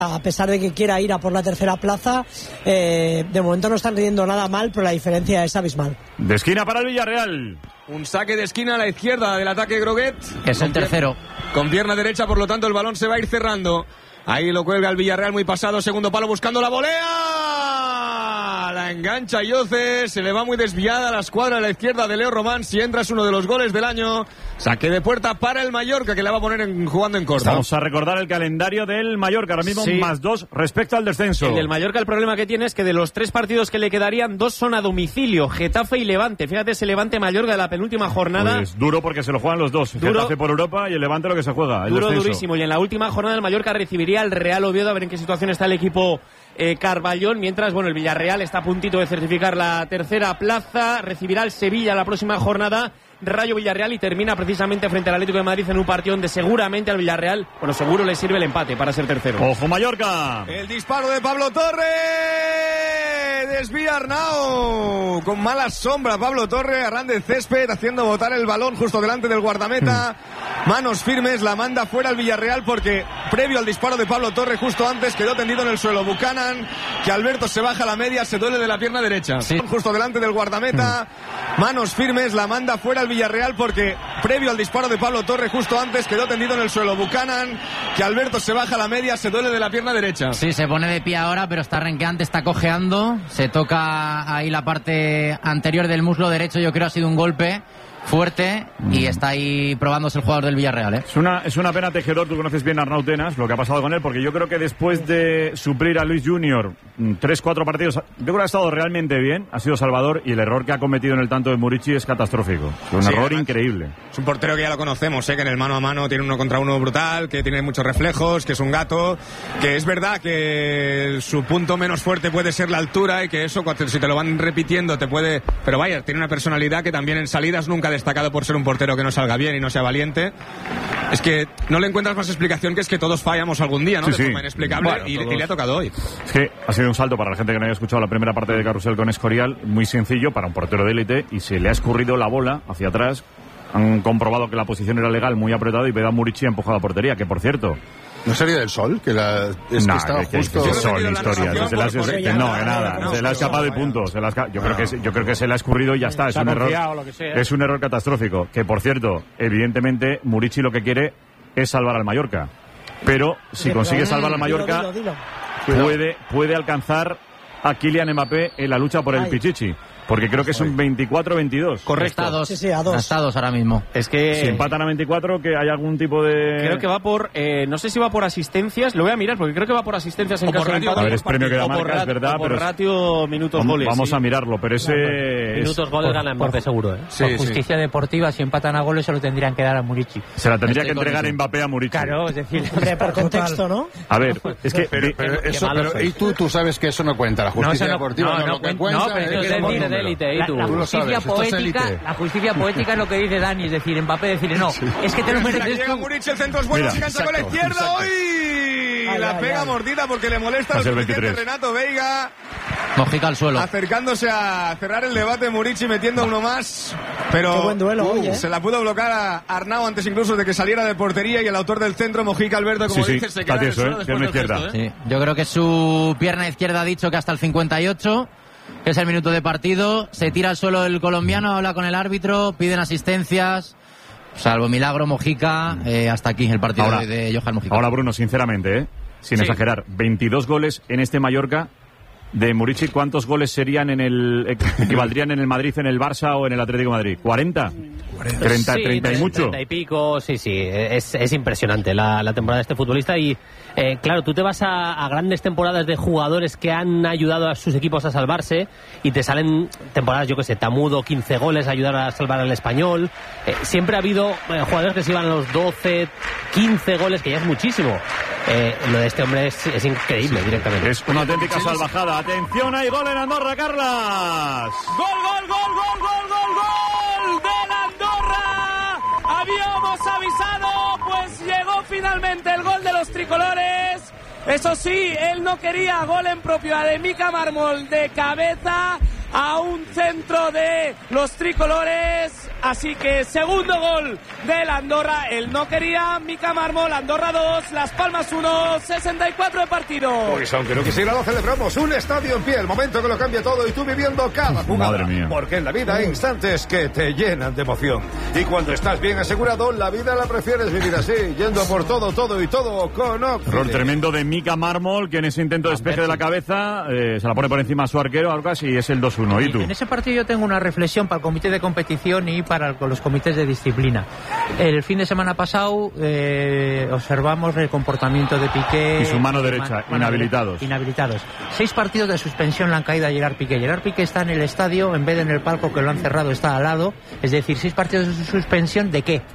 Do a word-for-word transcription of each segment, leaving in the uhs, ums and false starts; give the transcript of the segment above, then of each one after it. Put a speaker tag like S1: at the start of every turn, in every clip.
S1: a pesar de que quiera ir a por la tercera plaza, eh, de momento no están rindiendo nada mal, pero la diferencia es abismal.
S2: De esquina para el Villarreal.
S3: Un saque de esquina a la izquierda del ataque Groguet.
S4: Es el tercero.
S3: Con pierna derecha, por lo tanto el balón se va a ir cerrando. Ahí lo cuelga el Villarreal muy pasado, segundo palo buscando la volea. La engancha Yoce, se le va muy desviada a la escuadra a la izquierda de Leo Román. Si entra es uno de los goles del año. Saque de puerta para el Mallorca, que la va a poner en, jugando en corto.
S2: Vamos a recordar el calendario del Mallorca, ahora mismo sí. Más dos respecto al descenso.
S5: El del Mallorca, el problema que tiene es que de los tres partidos que le quedarían, dos son a domicilio, Getafe y Levante. Fíjate ese Levante Mallorca de la penúltima jornada.
S2: Pues duro porque se lo juegan los dos.
S5: Duro,
S2: Getafe por Europa y el Levante lo que se juega, el
S5: duro,
S2: descenso.
S5: Durísimo. Y en la última jornada el Mallorca recibiría al Real Oviedo, a ver en qué situación está el equipo eh, Carballón, mientras bueno el Villarreal está a puntito de certificar la tercera plaza, recibirá al Sevilla la próxima jornada, Rayo Villarreal, y termina precisamente frente al Atlético de Madrid en un partido donde seguramente al Villarreal, bueno, seguro le sirve el empate para ser tercero.
S2: ¡Ojo Mallorca!
S3: El disparo de Pablo Torre, desvía Arnau, con mala sombra Pablo Torre, arran de césped, haciendo botar el balón justo delante del guardameta. Manos firmes, la manda fuera el Villarreal porque previo al disparo de Pablo Torre justo antes quedó tendido en el suelo Buchanan, que Alberto se baja a la media, se duele de la pierna derecha. Sí. Justo delante del guardameta, manos firmes, la manda fuera el Villarreal porque previo al disparo de Pablo Torre justo antes quedó tendido en el suelo Buchanan, que Alberto se baja a la media, se duele de la pierna derecha.
S4: Sí, se pone de pie ahora, pero está renqueante, está cojeando, se toca ahí la parte anterior del muslo derecho, yo creo ha sido un golpe fuerte y está ahí probándose el jugador del Villarreal, ¿eh?
S2: Es una, es una pena, Tejedor, tú conoces bien a Arnau Tenas, lo que ha pasado con él, porque yo creo que después de suplir a Luis Junior tres, cuatro partidos, yo creo que ha estado realmente bien, ha sido salvador, y el error que ha cometido en el tanto de Murici es catastrófico. Es un sí, error además, increíble.
S3: Es un portero que ya lo conocemos, ¿eh? Que en el mano a mano tiene uno contra uno brutal, que tiene muchos reflejos, que es un gato, que es verdad que su punto menos fuerte puede ser la altura y que eso, si te lo van repitiendo, te puede... Pero vaya, tiene una personalidad que también en salidas nunca ha destacado por ser un portero que no salga bien y no sea valiente. Es que no le encuentras más explicación que es que todos fallamos algún día, ¿no? Sí, de forma sí. inexplicable, bueno, y, y le ha tocado hoy.
S2: Es que ha sido un salto para la gente que no haya escuchado la primera parte de Carrusel con Escorial, muy sencillo para un portero de élite, y se le ha escurrido la bola hacia atrás. Han comprobado que la posición era legal, muy apretada, y Vedan Murici ha empujado a portería, que por cierto...
S6: ¿No sería del sol? Que la, es
S2: no,
S6: que estaba
S2: que,
S6: justo...
S2: Que, que sol, historia. Se la, se, se, que no, que nada. No, se le ha escapado y punto. Se la ha, yo, creo que, yo creo que se le ha escurrido y ya está. Es un error, es un error catastrófico. Que, por cierto, evidentemente, Murici lo que quiere es salvar al Mallorca. Pero, si consigue salvar al Mallorca, puede, puede alcanzar a Kylian Mbappé en la lucha por el Pichichi. Porque creo que es un veinticuatro veintidós.
S4: Correcto. Está a dos.
S1: Sí, sí, a dos.
S4: Está a dos ahora mismo.
S5: Es que...
S2: Si empatan a veinticuatro, que hay algún tipo de...
S5: Creo que va por... Eh, no sé si va por asistencias. Lo voy a mirar porque creo que va por asistencias en
S3: o
S5: caso
S3: por
S5: de
S3: ratio.
S5: empate.
S2: A ver, es premio que da marca, es verdad.
S5: O por
S2: pero
S5: ratio, minutos,
S2: vamos,
S5: goles.
S2: Vamos
S5: sí.
S2: a mirarlo, pero ese...
S7: Minutos, goles,
S8: por,
S7: gana Mbappé seguro, ¿eh?
S8: Sí, por justicia
S6: sí.
S8: deportiva, si empatan a goles se lo tendrían que dar a Murici.
S2: Se la tendría
S4: Estoy
S2: que entregar
S4: con...
S2: Mbappé a Murici.
S8: Claro, es decir...
S1: Hombre, por contexto, ¿no?
S2: A ver, es que...
S6: Pero, pero eso, pero, y tú, tú sabes que eso no cuenta, la justicia
S8: no,
S6: deportiva
S8: no,
S6: no,
S8: no,
S6: lo que
S8: no,
S6: cuenta...
S8: no, pero
S6: es
S8: es
S7: decir, de élite, ¿y tú?
S8: La, la,
S6: Tú lo
S8: justicia
S6: sabes,
S8: poética, la justicia poética es lo que dice Dani, es decir, Mbappé decirle no, sí. Es que te lo mereces
S3: llega
S8: tú.
S3: Murici, el centro es bueno, se cansa con la izquierda, hoy
S1: Ay,
S3: la
S1: ay,
S3: pega
S1: ay.
S3: mordida porque le molesta lo suficiente Renato Veiga.
S4: Mojica al suelo.
S3: Acercándose a cerrar el debate, Murici metiendo uno más, pero
S1: Qué buen duelo
S3: uh,
S1: hoy, ¿eh?
S3: se la pudo bloquear a Arnau antes incluso de que saliera de portería, y el autor del centro, Mojica Alberto, como
S2: sí,
S3: dices,
S2: sí,
S3: se queda en el
S2: tieso,
S3: suelo
S2: ¿eh?
S3: después del
S2: Izquierda.
S3: gesto, ¿eh?
S4: Sí. Yo creo que su pierna izquierda ha dicho que hasta el cincuenta y ocho, que es el minuto de partido, se tira al suelo el colombiano, habla con el árbitro, piden asistencias. Salvo milagro, Mojica, eh, hasta aquí el partido ahora, de Johan Mojica.
S2: Ahora, Bruno, sinceramente, ¿eh? sin sí. exagerar, veintidós goles en este Mallorca de Murici. ¿Cuántos goles serían en el equivaldrían en el Madrid, en el Barça o en el Atlético de Madrid? ¿cuarenta? treinta,
S7: sí,
S2: treinta y mucho.
S7: treinta y pico, sí, sí. Es, es impresionante la, la temporada de este futbolista. Y eh, claro, tú te vas a, a grandes temporadas de jugadores que han ayudado a sus equipos a salvarse y te salen temporadas, yo que sé, Tamudo, quince goles, ayudar a salvar al Español. Eh, siempre ha habido eh, jugadores que se iban a los doce, quince goles, que ya es muchísimo. Eh, lo de este hombre es, es increíble, sí, directamente.
S2: Es una auténtica salvajada. Atención, hay gol en Andorra, Carlas.
S5: Gol, gol, gol, gol, gol, gol, gol del Andorra. Habíamos avisado, pues llegó finalmente el gol de los tricolores. Eso sí, él no quería gol en propio de Mica Mármol de cabeza. a un centro de los tricolores. Así que segundo gol del Andorra. Él no quería. Mica Mármol, Andorra dos, Las Palmas uno, sesenta y cuatro de partido.
S9: Pues aunque no quisiera, lo celebramos. Un estadio en pie, el momento que lo cambia todo y tú viviendo cada jugada.
S2: Madre mía.
S9: Porque en la vida hay instantes que te llenan de emoción. Y cuando estás bien asegurado, la vida la prefieres vivir así, yendo por todo, todo y todo con Oxide.
S2: Error tremendo de Mica Mármol, que en ese intento de despeje de la cabeza eh, se la pone por encima a su arquero, algo así, y es el dos uno. ¿Y tú?
S8: En ese partido yo tengo una reflexión para el comité de competición y para los comités de disciplina. El fin de semana pasado eh, observamos el comportamiento de Piqué
S2: y su mano derecha,
S8: mano
S2: inhabilitados.
S8: Derecha, inhabilitados. Seis partidos de suspensión le han caído a Gerard Piqué. Gerard Piqué está en el estadio, en vez de en el palco que lo han cerrado, está al lado. Es decir, seis partidos de suspensión, ¿de qué?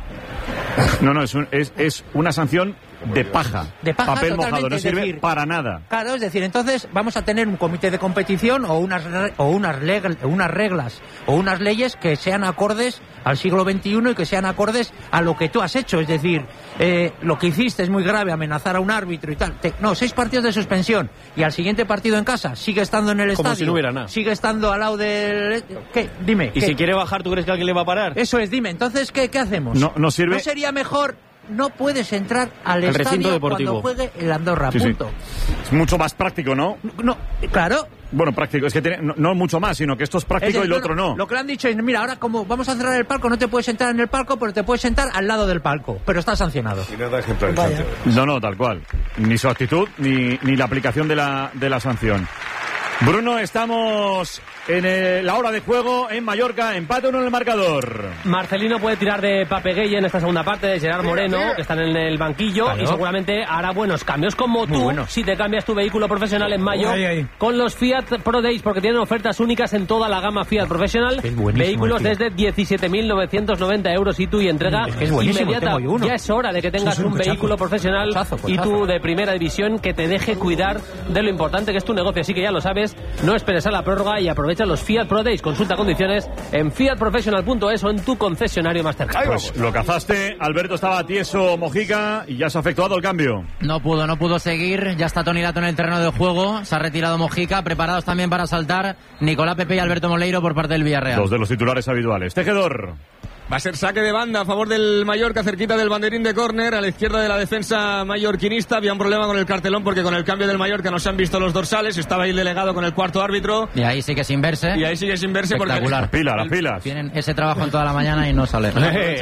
S2: No, no, es, un, es, es una sanción de paja.
S8: De paja,
S2: papel mojado, no sirve
S8: decir,
S2: para nada.
S8: Claro, es decir, entonces vamos a tener un comité de competición o unas, o unas, regl, unas reglas o unas leyes que sean acordes al siglo veintiuno y que sean acordes a lo que tú has hecho. Es decir, eh, lo que hiciste es muy grave, amenazar a un árbitro y tal. Te, no, seis partidos de suspensión y al siguiente partido en casa sigue estando en el
S5: Como
S8: estadio.
S5: Si no hubiera nada.
S8: Sigue estando al lado del... ¿Qué? Dime.
S5: ¿Y
S8: ¿qué?
S5: si quiere bajar, tú crees que alguien le va a parar?
S8: Eso es, dime. Entonces, ¿qué, qué hacemos?
S2: No, no sirve.
S8: ¿No sería mejor... No puedes entrar al
S5: el
S8: estadio cuando juegue el Andorra,
S2: sí,
S8: punto.
S2: Sí. Es mucho más práctico, ¿no?
S8: No, claro.
S2: Bueno, práctico, es que tiene, no, no mucho más, sino que esto es práctico es decir, y lo otro no.
S8: Lo que le han dicho es, mira, ahora como vamos a cerrar el palco, no te puedes sentar en el palco, pero te puedes sentar al lado del palco, pero estás sancionado.
S9: Y nada ejemplarizante.
S2: No, no, tal cual. Ni su actitud, ni, ni la aplicación de la, de la sanción. Bruno, estamos en el, la hora de juego en Mallorca, empate uno en el marcador.
S7: Marcelino puede tirar de Papegueye en esta segunda parte, de Gerard Moreno, que están en el banquillo, claro. Y seguramente hará buenos cambios, como tú, bueno. Si te cambias tu vehículo profesional en mayo, ay, ay. Con los Fiat Pro Days, porque tienen ofertas únicas en toda la gama Fiat Professional, vehículos desde diecisiete mil novecientos noventa euros y tú y entrega es que es inmediata. Ya es hora de que tengas un cochazo. Vehículo profesional cochazo, cochazo. Y tú de primera división que te deje cuidar de lo importante que es tu negocio, así que ya lo sabes. No esperes a la prórroga y aprovecha los Fiat Pro Days. Consulta condiciones en fiat professional punto es o en tu concesionario Mastercard.
S2: Pues lo cazaste, Alberto estaba tieso, Mojica, y ya se ha efectuado el cambio.
S4: No pudo, no pudo seguir. Ya está Toni Lato en el terreno de juego. Se ha retirado Mojica. Preparados también para saltar Nicolás Pepe y Alberto Moleiro por parte del Villarreal.
S2: Dos de los titulares habituales. Tejedor.
S3: Va a ser saque de banda a favor del Mallorca, cerquita del banderín de córner, a la izquierda de la defensa mallorquinista. Había un problema con el cartelón porque con el cambio del Mallorca no se han visto los dorsales. Estaba ahí el delegado con el cuarto árbitro.
S4: Y ahí sigue sin verse.
S3: Y ahí sigue sin verse porque...
S2: Las pilas, las pilas.
S4: Tienen ese trabajo en toda la mañana y no sale.
S7: Oye,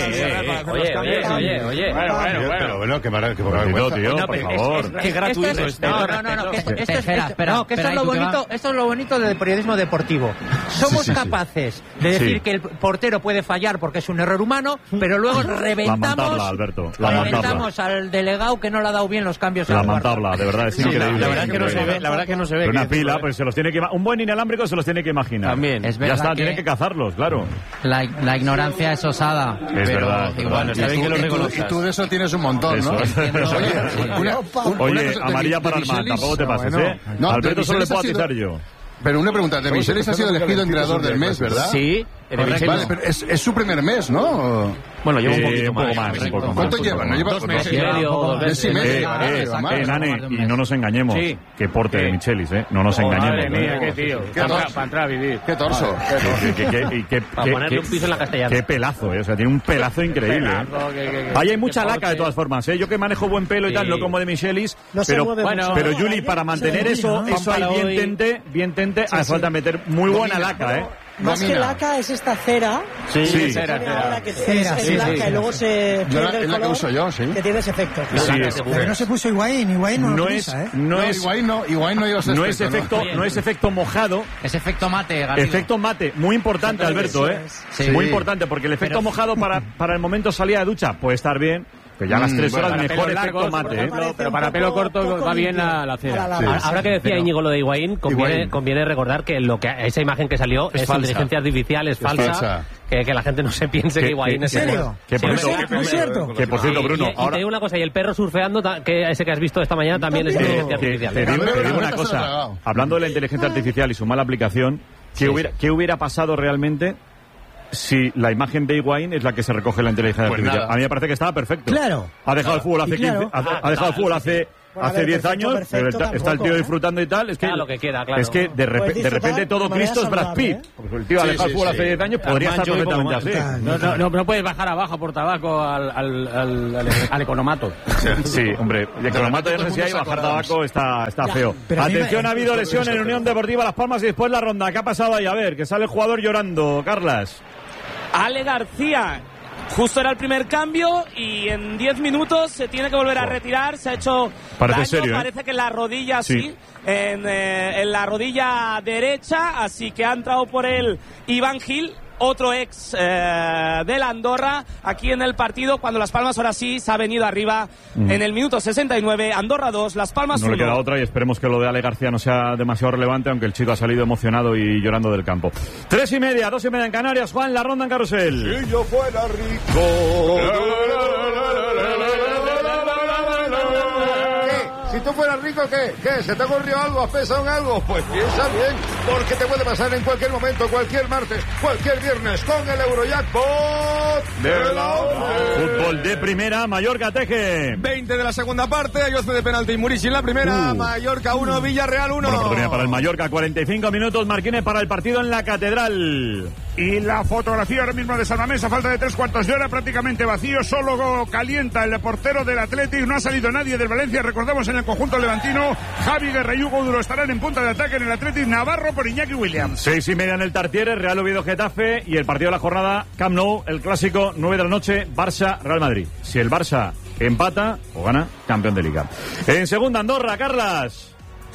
S7: oye, oye, oye.
S6: Bueno, bueno, bueno. Bueno, qué maravilla,
S2: tío, por favor.
S5: Qué gratuito es.
S8: No, no, no, no. Esto es lo bonito, esto es lo bonito del periodismo deportivo. Somos capaces de decir que el portero puede fallar porque es un error humano, pero luego reventamos,
S2: la Alberto,
S8: reventamos al delegado que no le ha dado bien los cambios.
S2: Lamentable, de verdad es increíble.
S5: La verdad que no se ve, la verdad que no se ve.
S2: Pero una pila, pues se los tiene que un buen inalámbrico se los tiene que imaginar.
S5: También.
S2: Es ya está, que tiene que cazarlos, claro.
S4: La, la ignorancia es osada.
S2: Es
S4: pero
S2: verdad.
S4: Igual,
S6: y, tú, que lo y, y tú de eso tienes un montón, ¿no?
S2: Eso. Oye, una, una Oye amarilla para Armand, tampoco te pases, ¿eh? Alberto solo le puedo atizar yo.
S6: Pero una pregunta, de Michelis ha sido elegido entrenador del mes, ¿verdad?
S5: Sí,
S6: vale, pero es, es su primer mes, ¿no?
S5: Bueno, lleva un poquito
S2: eh, un poco
S5: más.
S2: más, un poco más.
S6: ¿Cuánto lleva? ¿No lleva
S5: dos meses y medio? Dos
S6: meses y medio.
S2: Eh, eh, eh, Nane, y no nos engañemos. Sí. Qué porte de Michelis, ¿eh? No nos
S5: oh,
S2: engañemos.
S5: Madre mía, qué tío.
S6: Qué
S5: para,
S6: torso.
S5: para entrar a vivir.
S6: Qué torso.
S7: Para ponerle un piso en la Castellana.
S2: Qué pelazo, ¿eh? O sea, tiene un pelazo increíble. ¿eh? Ahí hay mucha laca de todas formas, ¿eh? Yo que manejo buen pelo y tal, no como de Michelis. Pero, pero Juli, para mantener eso, eso ahí bien tente, bien tente, hace falta meter muy buena laca, ¿eh?
S1: Más que laca es esta cera.
S2: Sí, sí.
S1: Cera, cera. Que cera, es, es sí, blanca sí. Y luego se
S6: yo la,
S1: pierde el
S6: la que uso yo, sí.
S1: Que tiene ese efecto.
S2: Sí, es.
S10: Pero no se puso Higuaín, Higuaín no,
S2: no
S10: lo
S2: es,
S10: utiliza, ¿eh?
S2: no,
S6: no
S2: es,
S6: Higuaín no, Higuaín no,
S2: no es efecto, no, no es efecto mojado.
S4: Es efecto mate, Garrido.
S2: Efecto mate, muy importante, Alberto, ¿eh? Sí. Muy importante, porque el efecto pero, mojado para, para el momento salida de ducha puede estar bien. Pero ya a las tres horas
S5: bueno,
S2: mejor efecto
S5: largos,
S2: mate, ¿eh?
S5: Pero, pero para pelo corto va bien la, la cera.
S7: Sí, sí. Ahora que decía pero, Íñigo lo de Higuaín, conviene, Higuaín. conviene recordar que lo que esa imagen que salió es, es inteligencia artificial, es, es falsa. falsa. Que, que la gente no se piense que Higuaín es
S10: serio.
S2: Que por
S10: sí, cierto.
S2: Que por cierto, Bruno.
S7: Y, y, ahora... y te digo una cosa, y el perro surfeando, que ese que has visto esta mañana también es inteligencia artificial.
S2: Te digo, te digo una cosa. Hablando de la inteligencia artificial y su mala aplicación, ¿qué hubiera, ¿qué hubiera pasado realmente si la imagen de Higuaín es la que se recoge en la inteligencia pues artificial? Nada. A mí me parece que estaba perfecto.
S10: Claro.
S2: Ha dejado
S10: claro.
S2: el fútbol hace
S10: claro.
S2: quince, ha, ha dejado el fútbol hace hace diez años, pero está, está el tío disfrutando y tal. Es que,
S7: lo que queda, claro.
S2: Es que de, rep de repente todo Cristo es Brad Pitt. ¿eh? Porque el tío ha dejado el fútbol hace diez años, podría estar perfectamente así.
S8: No, no, no, no puedes bajar abajo por tabaco al, al, al, al, al economato.
S2: Sí, hombre, el economato ya no sé si hay, bajar tabaco está, está feo. Atención, ha habido lesión en Unión Deportiva Las Palmas y después la ronda. ¿Qué ha pasado ahí? A ver, que sale el jugador llorando, Carlas.
S11: Ale García. Justo era el primer cambio y en diez minutos se tiene que volver a retirar. Se ha hecho
S2: Parece
S11: daño,
S2: serio, ¿eh?
S11: parece que en la rodilla sí,
S2: sí
S11: en, eh, en la rodilla derecha, así que ha entrado por él Iván Gil, otro ex eh, del Andorra, aquí en el partido, cuando Las Palmas ahora sí se ha venido arriba mm. en el minuto sesenta y nueve, Andorra dos, Las Palmas uno.
S2: No le queda otra y esperemos que lo de Ale García no sea demasiado relevante, aunque el chico ha salido emocionado y llorando del campo. Tres y media, dos y media en Canarias, Juan, la ronda en carrusel.
S9: Si yo fuera rico... Si tú fueras rico, ¿qué? ¿Qué? ¿Se te ha ocurrido algo? ¿Has pensado en algo? Pues piensa bien, porque te puede pasar en cualquier momento, cualquier martes, cualquier viernes, con el Eurojackpot de la once.
S2: Fútbol de primera, Mallorca Teje.
S3: veinte de la segunda parte, hay once de penalti y Murici en la primera, uh. Mallorca uno, Villarreal uno.
S2: Buena oportunidad para el Mallorca, cuarenta y cinco minutos, Marquines para el partido en la Catedral.
S12: Y la fotografía ahora mismo de Salvamesa, falta de tres cuartos de hora, prácticamente vacío, solo calienta el portero del Athletic, no ha salido nadie del Valencia, recordamos en el conjunto levantino, Javi Guerra y Hugo Duro estarán en punta de ataque en el Athletic, Navarro por Iñaki Williams.
S2: Seis y media en el Tartiere, Real Oviedo Getafe y el partido de la jornada, Camp Nou, el clásico, nueve de la noche, Barça Real Madrid. Si el Barça empata o gana, campeón de Liga. En segunda, Andorra, Carlas.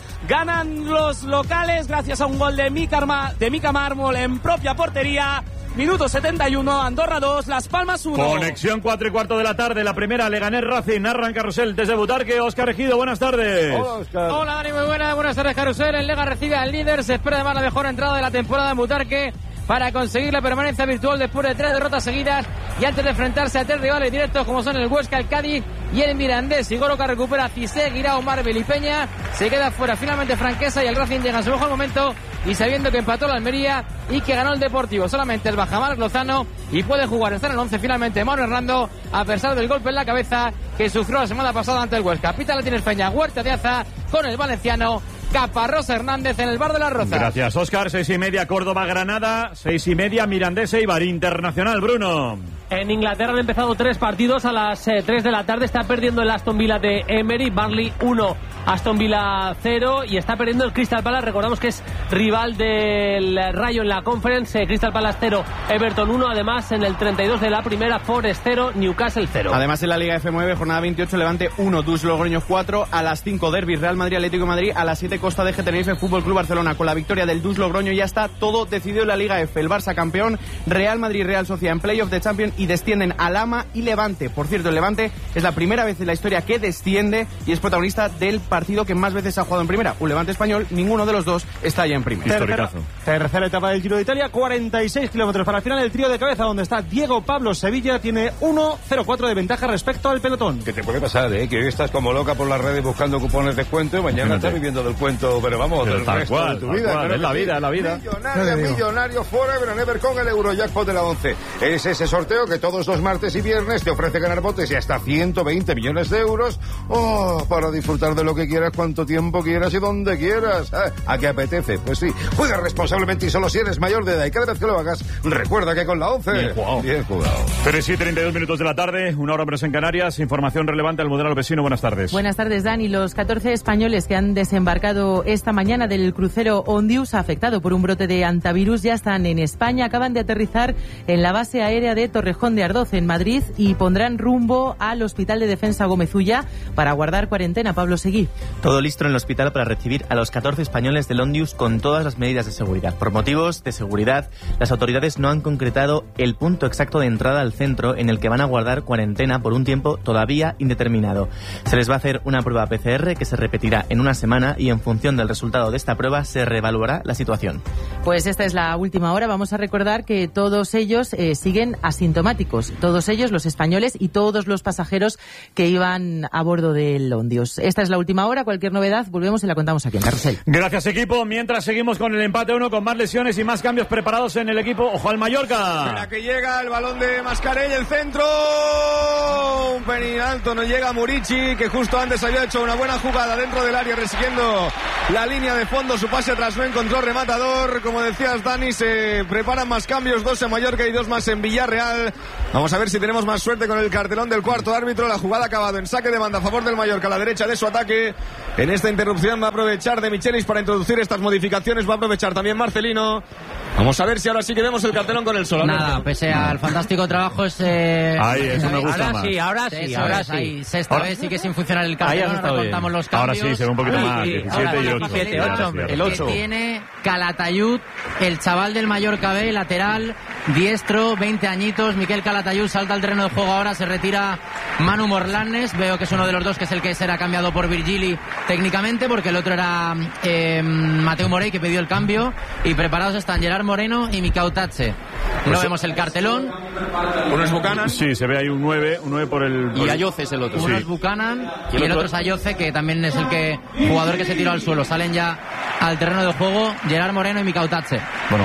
S11: Ganan los locales gracias a un gol de Mika, de Mika Mármol en propia portería. Minuto setenta y uno, Andorra dos, Las Palmas uno.
S2: Conexión cuatro y cuarto de la tarde, la primera, Leganés Racing, arranca Carrusel desde Butarque. Óscar Ejido, buenas tardes.
S13: Hola, Óscar. Hola, Dani, muy buenas, buenas tardes, Carrusel. El Lega recibe al líder, se espera además la mejor entrada de la temporada en Butarque para conseguir la permanencia virtual después de tres derrotas seguidas y antes de enfrentarse a tres rivales directos como son el Huesca, el Cádiz y el Mirandés. Sigoroca recupera a Cissé, Guirao, Marvel y Peña. Se queda fuera finalmente Franquesa y el Racing llega en su mejor momento y sabiendo que empató la Almería y que ganó el Deportivo. Solamente el Bajamar Lozano y puede jugar. Está en el once finalmente Mauro Hernando a pesar del golpe en la cabeza que sufrió la semana pasada ante el Huesca. Pita la tiene Peña, Huerta de Aza con el valenciano. Caparrós Hernández en el Bar de las Rozas.
S2: Gracias, Óscar. Seis y media, Córdoba-Granada. Seis y media, Mirandés-Eibar. Internacional, Bruno.
S7: En Inglaterra han empezado tres partidos a las eh, tres de la tarde. Está perdiendo el Aston Villa de Emery. Burnley uno, Aston Villa cero. Y está perdiendo el Crystal Palace. Recordamos que es rival del Rayo en la Conference. Eh, Crystal Palace cero, Everton uno. Además, en el treinta y dos de la primera, Forest cero, Newcastle cero.
S14: Además, en la Liga F nueve, jornada veintiocho, Levante uno, Dus Logroño cuatro. A las cinco, Derby, Real Madrid, Atlético de Madrid. A las siete, Costa de Tenerife, Fútbol Club Barcelona. Con la victoria del Dus Logroño ya está todo decidido en la Liga F. El Barça campeón, Real Madrid, Real Sociedad en playoff de Champions y descienden a Lama y Levante. Por cierto, el Levante es la primera vez en la historia que desciende y es protagonista del partido que más veces ha jugado en primera. Un Levante español, ninguno de los dos está ya en primera.
S3: Tercera, tercera etapa del Giro de Italia, cuarenta y seis kilómetros para el final. El trío de cabeza donde está Diego Pablo Sevilla tiene uno cero cuatro de ventaja respecto al pelotón.
S9: ¿Qué te puede pasar, eh? Que hoy estás como loca por las redes buscando cupones de descuento y mañana estás viviendo del cuento. Pero vamos,
S2: pero
S9: del
S2: tal
S9: resto
S2: cual,
S9: de tu
S2: tal
S9: vida.
S2: Cual,
S9: Claro
S2: es la vida, es la vida.
S9: Millonario, millonario, forever and ever con el Eurojackpot de la once. Es ese sorteo que todos los martes y viernes te ofrece ganar botes y hasta ciento veinte millones de euros. Oh, para disfrutar de lo que quieras, cuanto tiempo quieras y donde quieras. Ah, ¿a qué apetece? Pues sí. Juega responsablemente y solo si eres mayor de edad. Y cada vez que lo hagas, recuerda que con la once...
S2: Bien jugado.
S9: Bien jugado.
S2: tres y treinta y dos minutos de la tarde, una hora menos en Canarias. Información relevante al modelo vecino. Buenas tardes.
S15: Buenas tardes, Dani. Los catorce españoles que han desembarcado esta mañana del crucero Ondius, afectado por un brote de antivirus, ya están en España. Acaban de aterrizar en la base aérea de Torrejón de Ardoz, en Madrid, y pondrán rumbo al Hospital de Defensa Gómez Ulla para guardar cuarentena. Pablo Seguí.
S16: Todo listo en el hospital para recibir a los catorce españoles del Ondius con todas las medidas de seguridad. Por motivos de seguridad, las autoridades no han concretado el punto exacto de entrada al centro en el que van a guardar cuarentena por un tiempo todavía indeterminado. Se les va a hacer una prueba P C R que se repetirá en una semana y en función del resultado de esta prueba se reevaluará la situación.
S15: Pues esta es la última hora. Vamos a recordar que todos ellos eh, siguen asintomáticos. automáticos. Todos ellos, los españoles y todos los pasajeros que iban a bordo del Ondius. Esta es la última hora. Cualquier novedad, volvemos y la contamos aquí en Carrusel.
S2: Gracias, equipo. Mientras seguimos con el empate uno, con más lesiones y más cambios preparados en el equipo. Ojo al Mallorca.
S3: Espera que llega el balón de Mascarell, el centro. Un pelín alto, no llega Murici, que justo antes había hecho una buena jugada dentro del área, resiguiendo la línea de fondo. Su pase atrás no encontró rematador. Como decías, Dani, se preparan más cambios, dos en Mallorca y dos más en Villarreal. Vamos a ver si tenemos más suerte con el cartelón del cuarto árbitro. La jugada ha acabado en saque de banda a favor del Mallorca, a la derecha de su ataque. En esta interrupción va a aprovechar de Michelis para introducir estas modificaciones. Va a aprovechar también Marcelino. Vamos a ver si ahora sí que vemos el cartelón con el sol.
S4: Nada, pese al fantástico trabajo ese...
S2: Ahí, eso me gusta
S8: ahora
S2: más.
S8: Sí, ahora sí,
S4: Eso
S8: ahora
S4: es,
S8: sí.
S4: ahí, sexta
S2: Ahora-
S4: vez sigue sin funcionar el cartelón, ahora contamos los
S2: Ahora
S4: cambios.
S2: sí, se ve un poquito
S4: Ay,
S2: más.
S4: sí,
S2: diecisiete
S4: ahora
S2: y
S4: la
S2: ocho.
S4: papeleta
S2: Ya, sí,
S4: que
S2: el ocho.
S4: tiene Calatayud, el chaval del Mallorca B, lateral, diestro, veinte añitos. Miquel Calatayud salta al terreno de juego ahora, se retira Manu Morlanes. Veo que es uno de los dos que es el que será cambiado por Virgili técnicamente, porque el otro era eh, Mateu Morey, que pidió el cambio. Y preparados están Gerard Moreno y Mikau Tatse. No
S2: Pues-
S4: vemos el cartelón.
S3: Uno es Buchanan.
S2: Sí, se ve ahí un nueve, un nueve por el...
S5: Y Ayoce es el otro.
S4: Uno
S2: Sí.
S4: es Buchanan
S5: ¿Y
S4: y
S5: el
S4: el
S5: otro?
S4: otro es Ayoce, que también es el que jugador que se tiró al suelo. Salen ya al terreno de juego Gerard Moreno y Mikau Tatse.
S2: Bueno,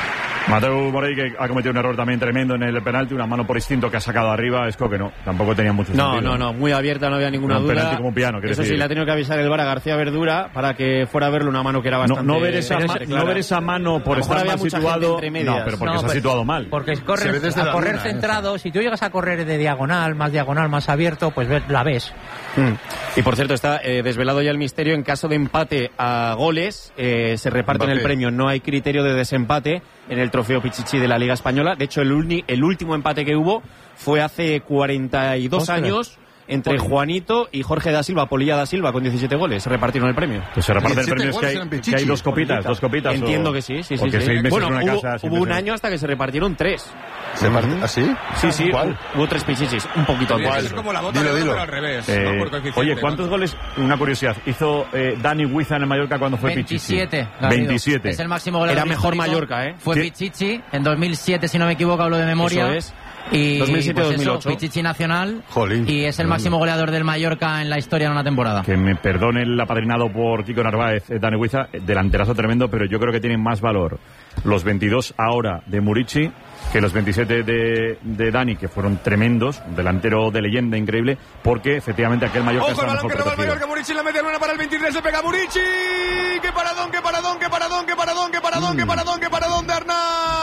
S2: Mateu Morey, que ha cometido un error también tremendo en el penalti, una mano por instinto que ha sacado arriba. Es que no, tampoco tenía mucho
S5: No,
S2: sentido.
S5: no, no, muy abierta, no había ninguna
S2: Un
S5: duda.
S2: penalti como un piano, quiere
S5: Eso sí,
S2: decir.
S5: le ha tenido que avisar el V A R a García Verdura para que fuera a verle una mano que era
S2: No,
S5: bastante...
S2: no ver esa, ma-
S5: bastante
S2: no
S5: clara.
S2: ver esa mano por
S5: A lo mejor
S2: estar
S5: había
S2: mal
S5: mucha
S2: situado.
S5: gente entre medias.
S2: No, pero porque
S8: No,
S2: se ha
S8: pero-
S2: situado mal.
S8: Porque
S6: Se
S8: corre,
S6: ve desde
S8: a
S6: la
S8: correr
S6: luna,
S8: centrado, si tú llegas a correr de diagonal, más diagonal, más abierto, pues ves- la ves.
S5: Mm. Y por cierto, está eh, desvelado ya el misterio. En caso de empate a goles, eh, se reparten
S6: Mbappé.
S5: el premio. No hay criterio de desempate en el trofeo Pichichi de la Liga Española. De hecho, el, uni- el último empate que hubo fue hace cuarenta y dos
S8: Ostras.
S5: años entre Juanito y Jorge da Silva, Polilla da Silva, con diecisiete goles. Se repartieron el premio.
S2: Pues se reparte el
S6: diecisiete
S2: premio, es que
S6: goles
S2: hay,
S6: eran
S2: que
S6: Pichichi.
S2: hay dos copitas, dos copitas.
S5: Entiendo
S2: o-
S5: que sí, sí,
S2: o
S5: sí.
S2: que
S5: sí.
S2: seis meses
S5: Bueno,
S2: en una
S5: hubo,
S2: casa, seis
S5: hubo un
S2: meses-
S5: año hasta que se repartieron tres.
S6: ¿Se parte- ¿Ah, sí?
S5: Sí, sí,
S6: ¿Cuál?
S5: hubo tres Pichichis, un poquito
S3: Tendría que
S5: antes.
S3: ser como la bota
S6: Dilo,
S3: de oro,
S6: dilo.
S3: pero al revés.
S2: Eh,
S3: ¿no? Por coeficiente,
S2: oye, ¿cuántos
S3: ¿no?
S2: goles? Una curiosidad. Hizo eh, Dani Huiza en el Mallorca cuando fue Pichichi.
S4: veintisiete. Garrido.
S2: veintisiete.
S4: Es el máximo goleador
S5: Era mejor
S4: histórico.
S5: Mallorca, ¿eh?
S4: Fue
S2: ¿Qué?
S4: Pichichi en dos mil siete, si no me equivoco, hablo de memoria.
S5: Eso es.
S4: Y
S5: dos mil siete,
S4: pues
S5: dos mil
S4: eso,
S5: ocho.
S4: Pichichi nacional.
S6: Jolín.
S4: Y es el máximo goleador del Mallorca en la historia en una temporada.
S2: Que me perdone el apadrinado por Kiko Narváez, eh, Dani Huiza, eh, delanterazo tremendo, pero yo creo que tienen más valor los veintidós ahora de Murici que los veintisiete de, de Dani, que fueron tremendos, un delantero de leyenda increíble, porque efectivamente aquel Mallorca
S3: Ojo el
S2: está
S3: balón
S2: mejor
S3: que roba el
S2: protegido.
S3: Mallorca, Murici la mete en una para el veintitrés, se pega Murici. ¡Qué paradón, qué paradón, qué paradón, qué paradón, qué paradón, qué paradón, qué paradón de Arnau!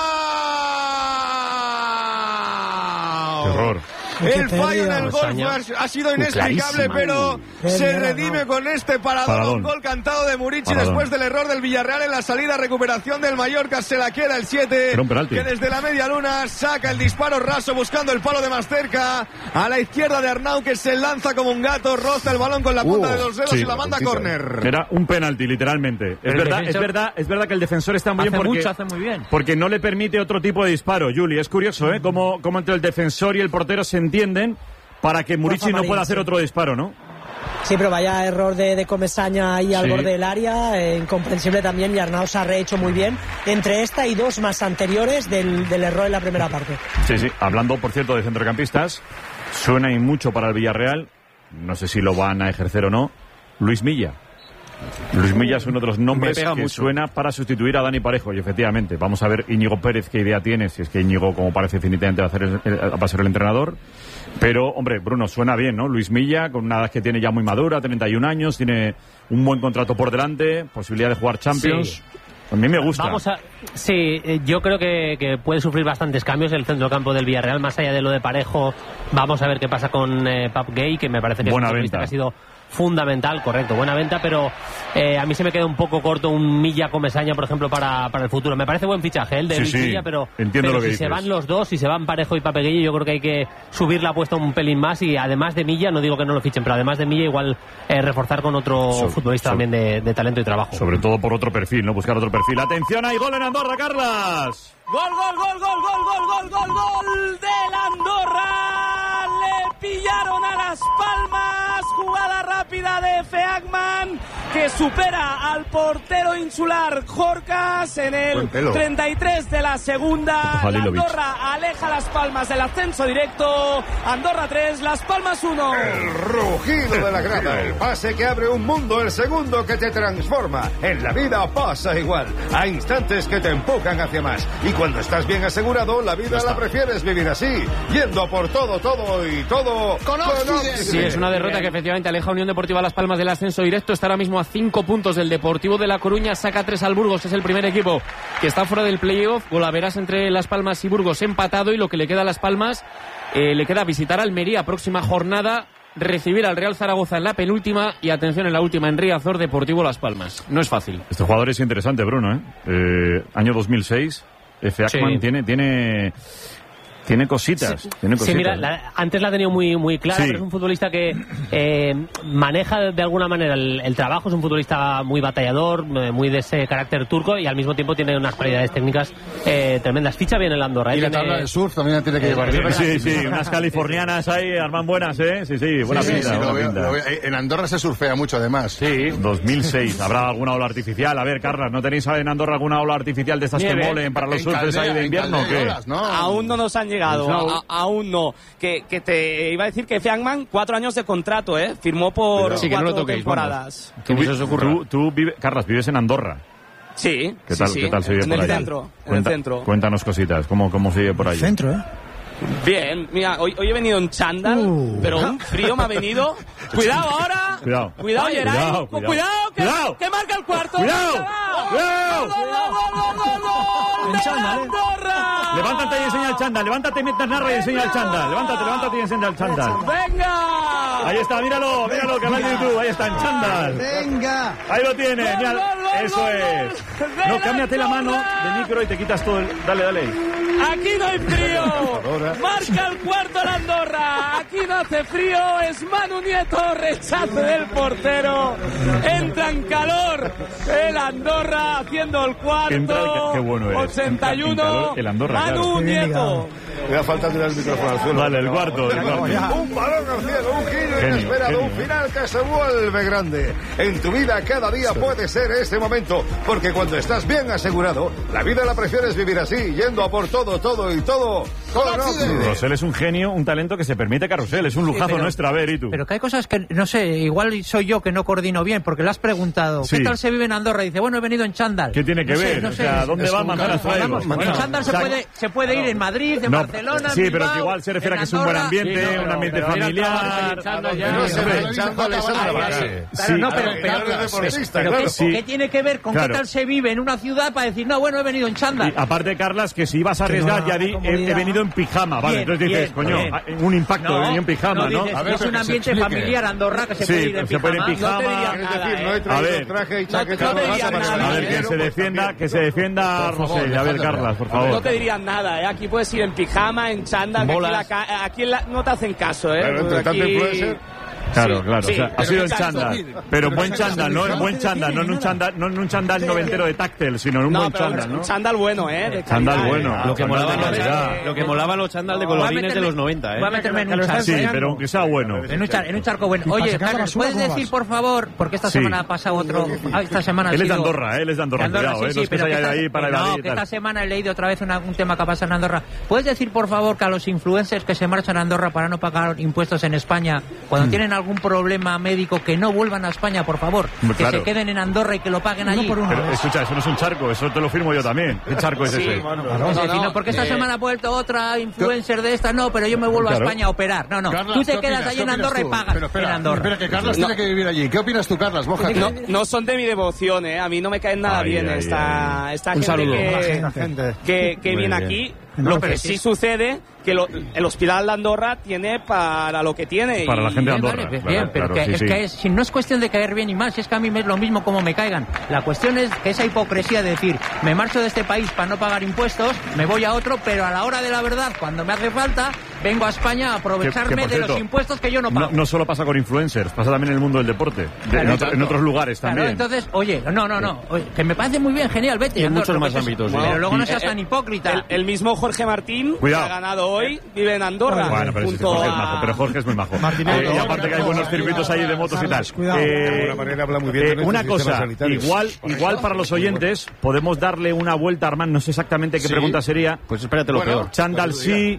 S2: Qué horror.
S3: El fallo en el gol
S7: Saña.
S3: fue- ha sido inexplicable,
S7: Clarísima.
S3: pero
S1: Qué
S3: se
S1: mierda,
S3: redime
S1: no.
S3: con este paradón.
S2: Paradón.
S3: Un gol cantado de Murici
S2: Paradón.
S3: después del error del Villarreal en la salida. Recuperación del Mallorca, se la queda el siete.
S2: Era un penalti.
S3: Que desde la media luna saca el disparo raso buscando el palo de más cerca. A la izquierda de Arnau, que se lanza como un gato, roza el balón con la punta
S6: Uh,
S3: de los dedos
S2: sí,
S3: y la manda a
S6: puntita.
S3: córner.
S2: Era un penalti, literalmente. Es
S8: El
S2: verdad, es
S8: defensor-
S2: verdad, es verdad que el defensor está muy
S8: Hace
S2: bien porque,
S8: mucho, hace muy bien.
S2: porque no le permite otro tipo de disparo, Juli. Es curioso, ¿eh? Cómo, cómo entre el defensor y el portero se entienden para que Murici no
S1: Marín,
S2: pueda hacer
S1: sí.
S2: otro disparo, ¿no?
S1: Sí, pero vaya error de, de Comesaña ahí al
S2: Sí.
S1: borde del área, eh, incomprensible también, y Arnau se ha rehecho muy bien entre esta y dos más anteriores del, del error en la primera parte.
S2: Sí, sí. Hablando, por cierto, de centrocampistas, suena y mucho para el Villarreal. No sé si lo van a ejercer o no. Luis Milla. Luis Milla es uno de los nombres
S5: Me pega
S2: que
S5: mucho.
S2: suena para sustituir a Dani Parejo. Y efectivamente, vamos a ver Íñigo Pérez qué idea tiene, si es que Íñigo, como parece definitivamente, va a, hacer el- el- va a ser el entrenador. Pero, hombre, Bruno, suena bien, ¿no? Luis Milla, con una edad que tiene ya muy madura, treinta y un años, tiene un buen contrato por delante, posibilidad de jugar Champions.
S7: Sí.
S2: A mí me gusta.
S7: Vamos a, sí, eh, yo creo que, que puede sufrir bastantes cambios el centrocampo del Villarreal, más allá de lo de Parejo. Vamos a ver qué pasa con eh, Pap Gay, que me parece que
S2: Buena
S7: es un futbolista
S2: venta.
S7: que ha sido fundamental, correcto, buena venta, pero eh, a mí se me queda un poco corto un Milla Comesaña, por ejemplo, para, para el futuro. Me parece buen fichaje el de
S2: Sí,
S7: Luis
S2: sí,
S7: Milla, pero,
S2: entiendo
S7: pero
S2: lo que
S7: si
S2: dices.
S7: se van los dos, si se van Parejo y Pape Gueye, yo creo que hay que subir la apuesta un pelín más y además de Milla, no digo que no lo fichen, pero además de Milla igual eh, reforzar con otro
S2: So-
S7: futbolista
S2: so-
S7: también de, de talento y trabajo.
S2: Sobre todo por otro perfil, ¿no? Buscar otro perfil. ¡Atención! ¡Hay gol en Andorra, Carlas!
S11: Gol, gol, gol, gol, gol, gol, gol, gol, gol del Andorra. Le pillaron a Las Palmas. Jugada rápida de Feagman, que supera al portero insular Jorcas en el treinta y tres de la segunda. La Andorra aleja Las Palmas del ascenso directo. Andorra tres, Las Palmas uno.
S9: El rugido de la grada, el pase que abre un mundo, el segundo que te transforma. En la vida pasa igual. Hay instantes que te empujan hacia más. Y cuando estás bien asegurado, la vida la prefieres vivir así, yendo por todo, todo y todo con Oxide.
S5: Sí, es una derrota que efectivamente aleja a Unión Deportiva Las Palmas del ascenso directo. Está ahora mismo a cinco puntos del Deportivo de La Coruña, saca tres al Burgos, es el primer equipo que está fuera del playoff. Golaveras entre Las Palmas y Burgos empatado, y lo que le queda a Las Palmas, eh, le queda visitar Almería próxima jornada, recibir al Real Zaragoza en la penúltima y atención en la última en Riazor, Deportivo Las Palmas. No es fácil.
S2: Este jugador es interesante, Bruno, ¿eh? eh año dos mil seis, F. Ackman sí. tiene... tiene... Tiene cositas,
S7: sí,
S2: tiene cositas.
S7: Sí, mira, la, antes la ha tenido muy, muy clara, sí. Pero es un futbolista que eh, maneja de alguna manera el, el trabajo, es un futbolista muy batallador, muy de ese carácter turco y al mismo tiempo tiene unas cualidades técnicas eh, tremendas. Ficha bien el Andorra.
S6: Y la
S7: tiene...
S6: tabla de surf también la tiene que llevar bien.
S2: Sí, sí, unas californianas ahí, arman buenas, ¿eh? Sí, sí, buena
S6: sí,
S2: pinta.
S6: Sí, sí,
S2: buena
S6: lo veo,
S2: pinta.
S6: lo veo. En Andorra se surfea mucho, además.
S2: Sí, dos mil seis. ¿Habrá alguna ola artificial? A ver, Carlas, ¿no tenéis en Andorra alguna ola artificial de estas Nieve. que molen para los surfers ahí de invierno o qué?
S11: ¿No? Aún no nos han llegado.
S2: No.
S11: A, aún no. Que, que te iba a decir que Feangman, cuatro años de contrato, ¿eh? Firmó por
S2: sí,
S11: cuatro
S2: no toquéis,
S11: temporadas.
S2: ¿Tú, tú, tú vive, Carlas, vives en Andorra?
S11: Sí.
S2: ¿Qué tal,
S11: sí, sí.
S2: ¿qué tal se vive
S11: en
S2: por
S11: el
S2: allá?
S11: centro, en
S2: Cuenta,
S11: el centro.
S2: Cuéntanos cositas, ¿cómo, cómo se vive por allá?
S10: Centro, ¿eh?
S11: Bien, mira, hoy, hoy he venido en chándal, uh. pero un frío me ha venido. Cuidado ahora.
S2: Cuidado.
S11: Cuidado, Geray.
S2: Cuidado,
S11: cuidado,
S2: cuidado.
S11: que,
S2: Cuidado.
S11: que marca el cuarto.
S2: Cuidado. Cuidado.
S11: ¡Andorra!
S2: Levántate y enseña el chándal. Levántate mientras narra y enseña el chándal. Levántate, levántate y enseña el chándal.
S11: ¡Venga!
S2: Ahí está, míralo, míralo, canal de YouTube. Ahí está, en chándal.
S10: ¡Venga!
S2: Ahí lo tienes. Mira, eso es. No, cámbiate la mano de micro y te quitas todo el... Dale, dale.
S11: Aquí no hay frío. Marca el cuarto la Andorra. Aquí no hace frío. Es Manu Nieto. Rechace del portero. Entra en calor el Andorra haciendo el cuarto.
S2: Entra el, qué bueno es.
S11: ochenta y uno.
S2: Calor, el Andorra,
S11: Manu
S2: claro.
S11: Nieto.
S9: Me da falta tirar el micrófono al suelo.
S2: Vale, el cuarto. El cuarto.
S9: Un balón al cielo, un giro
S2: genio,
S9: inesperado,
S2: genio.
S9: un final que se vuelve grande. En tu vida cada día puede ser este momento, porque cuando estás bien asegurado, la vida la prefieres vivir así, yendo a por todo, todo y todo con Oxide.
S2: Rosell es un genio, un talento que se permite carrusel, es un lujazo sí, pero, nuestro, a ver, ¿y tú?
S8: Pero que hay cosas que, no sé, igual soy yo que no coordino bien, porque le has preguntado,
S2: sí.
S8: ¿qué tal se vive en Andorra? Y dice, bueno, he venido en chándal.
S2: ¿Qué tiene que
S8: no
S2: ver?
S8: Sé, no sé.
S2: O sea, ¿dónde va manzanas traigo?
S8: Bueno, en chándal se puede, se puede ir en Madrid, en
S2: no,
S8: Barcelona,
S2: sí,
S8: en Bilbao,
S2: pero que igual se refiere a que es un buen ambiente,
S8: sí, no,
S2: un ambiente
S8: pero,
S2: familiar.
S8: No, pero, ¿qué tiene que ver con qué tal se vive en una ciudad para decir, no, bueno, he venido en chándal?
S2: Aparte, Carlas, que si ibas a arriesgar, ya di, he venido en pijama, vale, entonces dices, coño, un impacto, he venido en pijama, ¿no?
S8: A ver, es un ambiente familiar, Andorra, que se puede ir en
S2: se puede ir en pijama. A ver, a ver, que se defienda, que se defienda Rosell. A ver, Carlas, por favor.
S11: No te dirían nada, ¿eh? Aquí puedes ir en pijama, en chándal, aquí no te hacen caso, ¿eh?
S9: Pero entre tanto influencer...
S2: Claro,
S11: sí,
S2: claro,
S11: sí,
S2: o sea, ha sido en chándal, pero buen chándal, no en buen chándal, no en un chándal, no en un chándal noventero de táctel, sino en un
S11: no,
S2: buen chándal, ¿no?
S11: Un chándal bueno, eh, de
S2: chándal bueno,
S5: lo que molaban los lo que molaban los chándal de colorines de los noventa, eh.
S8: Voy a meterme en un charco.
S2: Sí, pero aunque sea bueno.
S8: En un, char, en un charco bueno. Oye, Carlos, ¿puedes decir, por favor, porque esta semana ha pasado otro, esta semana
S2: él es de Andorra, él es de Andorra, cuidado, eh, no es que se haya de ahí para
S8: No, que esta semana he leído otra vez un tema que ha pasado en Andorra. ¿Puedes decir, por favor, que a los influencers que se marchan a Andorra para no pagar impuestos en España, cuando tienen algún problema médico, que no vuelvan a España, por favor, que
S2: claro.
S8: se queden en Andorra y que lo paguen allí?
S2: Pero escucha, eso no es un charco, eso te lo firmo yo también. ¿Qué charco es
S8: sí,
S2: ese?
S8: Bueno, no, no, no, no, porque esta eh, semana ha vuelto otra influencer de esta, no, pero yo me vuelvo claro. a España a operar. No, no,
S6: Carlas,
S8: tú te quedas
S6: opinas,
S8: allí en Andorra
S6: tú?
S8: y pagas
S6: pero espera,
S8: en Andorra.
S6: Espera, que Carlas no. tiene que vivir allí. ¿Qué opinas tú, Carlas? Mójate.
S11: No, no son de mi devoción, ¿eh? A mí no me caen nada ay, bien ay, esta, ay. esta gente que, que, que viene aquí. Lo que sí sucede que lo, el hospital de Andorra tiene para lo que tiene.
S2: Para
S11: y,
S2: la gente de Andorra.
S8: Vale,
S2: claro,
S8: bien, pero
S2: claro,
S8: que,
S2: sí,
S8: es
S2: sí.
S8: que es, si no es cuestión de caer bien y mal, si es que a mí me es lo mismo como me caigan. La cuestión es que esa hipocresía de decir, me marcho de este país para no pagar impuestos, me voy a otro, pero a la hora de la verdad, cuando me hace falta, vengo a España a aprovecharme que, que de cierto, los impuestos que yo no pago.
S2: No, no solo pasa con influencers, pasa también en el mundo del deporte, de, claro, en, otro, en otros lugares
S8: claro,
S2: también.
S8: Entonces, oye, no, no, no, oye, que me parece muy bien, genial, vete.
S5: Y en
S8: Andorra,
S5: muchos más ámbitos.
S8: Pero
S5: ¿eh?
S8: luego no
S11: y,
S8: seas
S11: eh,
S8: tan hipócrita.
S11: El, el mismo Jorge Martín,
S2: Cuidado.
S11: que ha ganado hoy, vive en Andorra.
S2: Bueno, pero, es, Jorge, es majo, pero Jorge es muy majo. Eh, y aparte que hay buenos circuitos ahí de motos y tal. Eh, eh, una cosa, igual, igual para los oyentes, podemos darle una vuelta a Armand, no sé exactamente qué
S6: Sí.
S2: pregunta sería.
S6: Pues espérate lo
S2: Bueno,
S6: peor.
S2: Chándal sí,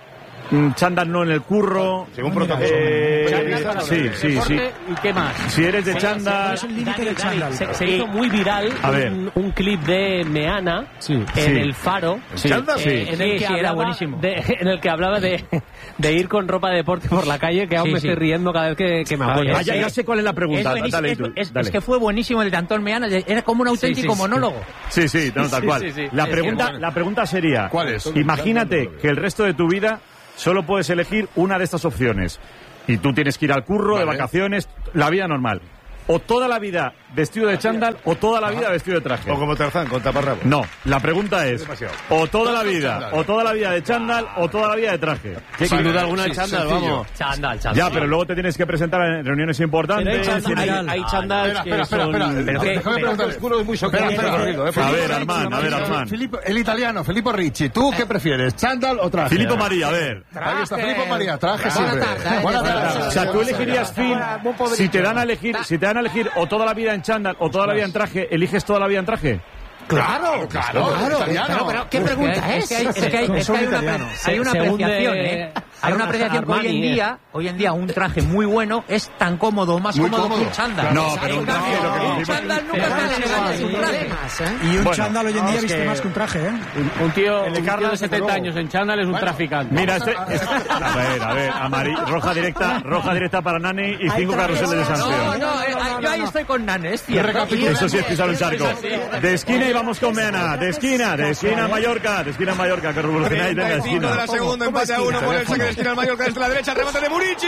S2: mm, chándal no en el curro.
S9: Según protocolo.
S2: Eh,
S8: Chándal,
S2: sí, sí, sí.
S8: ¿Y qué más?
S2: Si eres de chándal...
S10: Es el límite de chándal.
S7: Se, se hizo muy viral
S2: A ver.
S7: un, un clip de Meana en
S2: Sí.
S7: el Faro,
S2: Sí.
S7: eh,
S2: Sí.
S7: en, el
S8: Sí,
S7: que
S8: sí, era
S7: hablaba
S8: buenísimo.
S7: de, en el que hablaba de, de ir con ropa de deporte por la calle, que aún
S8: Sí,
S7: me
S8: sí.
S7: estoy riendo cada vez que, que me acuerdo.
S2: Ah, ya, ya sé cuál es la pregunta.
S8: Es, buenísimo,
S2: Dale,
S8: es,
S2: tú,
S8: es-
S2: dale.
S8: es que fue buenísimo el de Antón Meana, era como un auténtico
S7: sí, sí.
S8: monólogo.
S2: Sí, sí, no, tal
S7: Sí,
S2: cual.
S7: sí, sí.
S2: La,
S7: Es
S2: pregunta,
S7: que-
S2: la pregunta sería,
S6: ¿Cuál es?
S2: imagínate que el resto de tu vida solo puedes elegir una de estas opciones y tú tienes que ir al curro, de
S6: Vale.
S2: vacaciones, la vida normal. O toda la vida vestido de chándal o toda la vida vestido de traje.
S9: O como Tarzán, con taparrabo.
S2: No, la pregunta es,
S9: Demasiado.
S2: o toda la vida,
S6: chándal.
S2: o toda la vida de chándal o toda la vida de traje.
S14: Sin duda alguna,
S6: Sí,
S14: el chándal,
S6: sencillo.
S14: vamos.
S7: Chándal, chándal.
S2: Ya, pero luego te tienes que presentar en reuniones importantes.
S14: Pero hay chándal- hay-
S2: tienes-
S14: hay chándal
S6: Espera,
S14: que
S6: espera, espera.
S14: son-
S6: espera.
S14: Pero
S6: Déjame
S14: que-
S6: preguntarle.
S9: Oscuro es muy choqueante.
S6: Espera, espera.
S9: recorrido, ¿eh?
S2: A ver, Armand, a ver, Armand.
S6: Filippo- el italiano, Filippo Ricci, ¿tú qué prefieres? ¿Chándal o traje?
S2: Filippo María, a ver.
S6: Ahí está Filippo María, traje
S8: Buena
S6: siempre.
S8: tarde,
S6: Buena
S8: buena
S6: tarde.
S2: O sea, tú elegirías Phil si te dan a elegir, si te dan a elegir o toda la vida en chándal o toda la vida en traje, ¿eliges toda la vida en traje?
S6: Claro, claro,
S10: Claro,
S6: italiano.
S10: claro,
S8: Pero, ¿qué pregunta
S10: Es
S8: es?
S10: que hay-
S8: Es que hay, es que hay una,
S10: italiano.
S8: hay una
S7: Según de-
S8: apreciación, ¿eh? Hay una apreciación que hoy en
S7: Armani, eh.
S8: día, hoy en día un traje muy bueno es tan cómodo, más
S6: Muy
S8: cómodo,
S6: cómodo.
S8: que un chándal.
S2: No, pero un traje, lo que
S8: un
S2: decimos-
S8: chándal nunca está tan elegante que un traje.
S10: Y un
S2: Bueno,
S10: chándal hoy en día
S14: es
S10: viste
S14: que-
S10: más que un traje, ¿eh?
S14: Un tío,
S2: El de
S14: un
S2: Carlos,
S14: tío de setenta años en chándal es un traficante.
S2: Mira, este, este- a ver, a ver, amari, roja directa, roja directa para Nani y cinco carruseles de
S8: No,
S2: sanción.
S8: no, eh, yo ahí estoy con Nane, es cierto. Y-
S2: Eso sí es pisar un charco. De esquina y vamos con Meana. De esquina, de esquina a Mallorca. De esquina a Mallorca, que revolucionáis. Venga,
S3: treinta y cinco de la
S2: esquina.
S3: segunda, empate a uno por el saque de esquina al Mallorca desde la derecha, remate de Murici.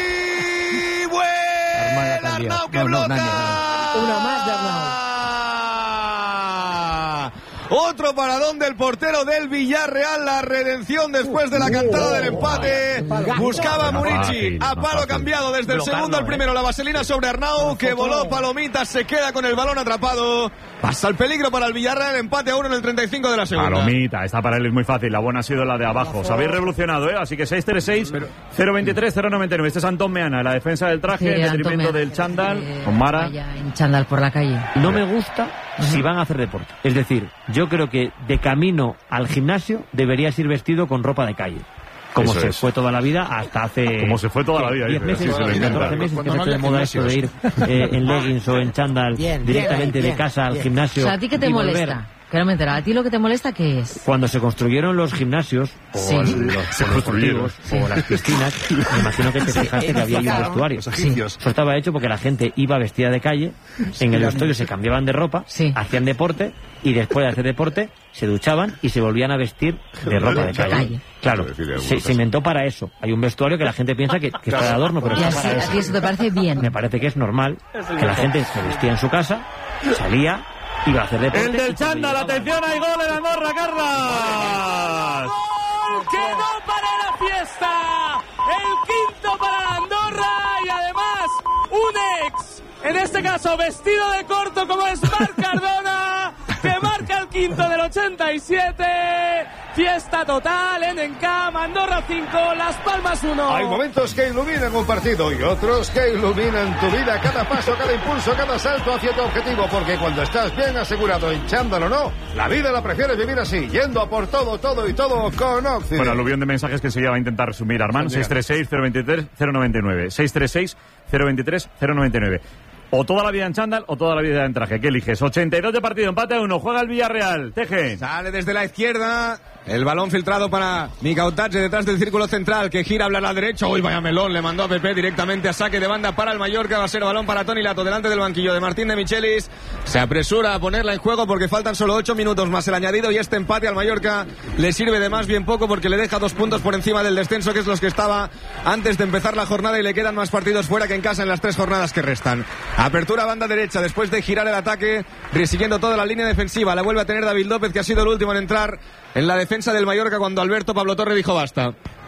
S3: Buen Arnau que bloca.
S1: Una más de Arnau.
S3: Otro paradón del portero del Villarreal, la redención después de la cantada del empate. Buscaba Murici a palo cambiado desde el segundo al primero. La vaselina sobre Arnau, que voló palomita, se queda con el balón atrapado. Pasa el peligro para el Villarreal, empate a uno en el treinta y cinco de la segunda.
S2: Palomita, esta para él es muy fácil. La buena ha sido la de abajo. Os habéis revolucionado, ¿eh? Así que seis tres seis, cero veintitrés, cero noventa y nueve. Este es Antón Meana, la defensa del traje,
S17: Sí,
S2: el
S17: Antón
S2: detrimento
S17: Meana.
S2: del chándal. Con Mara.
S17: Vaya en chándal por la calle.
S18: No me gusta si van a hacer deporte. Es decir, yo creo que de camino al gimnasio deberías ir vestido con ropa de calle. Como
S2: Eso
S18: se
S2: es.
S18: fue toda la vida hasta hace...
S2: Como se fue toda la
S18: ¿qué?
S2: vida,
S18: diez
S2: dice,
S18: meses,
S2: así se lo inventa.
S18: catorce meses que
S6: Cuando
S18: se
S6: no
S18: fue de
S6: había
S18: moda esto de ir eh, en leggings o en chándal
S1: Bien,
S18: directamente
S1: bien,
S18: de
S1: bien,
S18: casa al
S1: bien.
S17: O
S18: gimnasio.
S17: sea, ¿a ti qué te
S18: y volver.
S17: molesta? Que no me entera. ¿A ti lo que te molesta qué es?
S18: Cuando se construyeron los gimnasios o
S17: Sí.
S18: los
S2: Se
S18: deportivos
S2: construyeron.
S18: o las piscinas, me imagino que te fijaste que había ahí un vestuario.
S6: Los egipcios.
S18: Eso estaba hecho porque la gente iba vestida de calle, en el vestuario se cambiaban de ropa,
S17: Sí.
S18: hacían deporte y después de hacer deporte se duchaban y se volvían a vestir de ropa de calle.
S17: Calle.
S18: Claro,
S9: Quiero decir, en
S18: se,
S9: algunos
S18: se inventó para eso. Hay un vestuario que la gente piensa que, que está de adorno, pero
S17: Y
S18: está
S17: así,
S18: para
S17: a ti
S18: eso.
S17: eso te parece bien.
S18: Me parece que es normal que la gente se vestía en su casa, salía, iba a hacer deporte.
S2: El del
S18: y cuando
S2: chándal,
S18: llegaba-
S2: atención, hay gol en Andorra, Carlas.
S11: ¡Gol! ¡Que no para la fiesta! El quinto para Andorra y además un ex, en este caso vestido de corto como es Marc Cardona, que marca el quinto del ochenta y siete. Fiesta total en Encam, Andorra cinco, Las Palmas uno.
S9: Hay momentos que iluminan un partido y otros que iluminan tu vida. Cada paso, cada impulso, cada salto hacia tu objetivo. Porque cuando estás bien asegurado, hinchándolo o no, la vida la prefieres vivir así, yendo a por todo, todo y todo con Occident.
S2: Bueno, aluvión de mensajes que enseguida va a intentar resumir Armand. seis tres seis, cero veintitrés, cero noventa y nueve. seis tres seis, cero veintitrés, cero noventa y nueve. O toda la vida en chándal o toda la vida en traje. ¿Qué eliges? ochenta y dos de partido, empate a uno. Juega el Villarreal. Teje.
S3: Sale desde la izquierda. El balón filtrado para Mikautadze detrás del círculo central, que gira a la derecha. Uy, vaya melón, le mandó a Pepe directamente a saque de banda para el Mallorca. Va a ser balón para Toni Lato delante del banquillo de Martín de Michelis. Se apresura a ponerla en juego porque faltan solo ocho minutos más el añadido y este empate al Mallorca le sirve de más bien poco porque le deja dos puntos por encima del descenso, que es los que estaba antes de empezar la jornada, y le quedan más partidos fuera que en casa en las tres jornadas que restan. Apertura banda derecha después de girar el ataque, resiguiendo toda la línea defensiva. La vuelve a tener David López, que ha sido el último en entrar en la defensa del Mallorca cuando Alberto Pablo Torre dijo basta.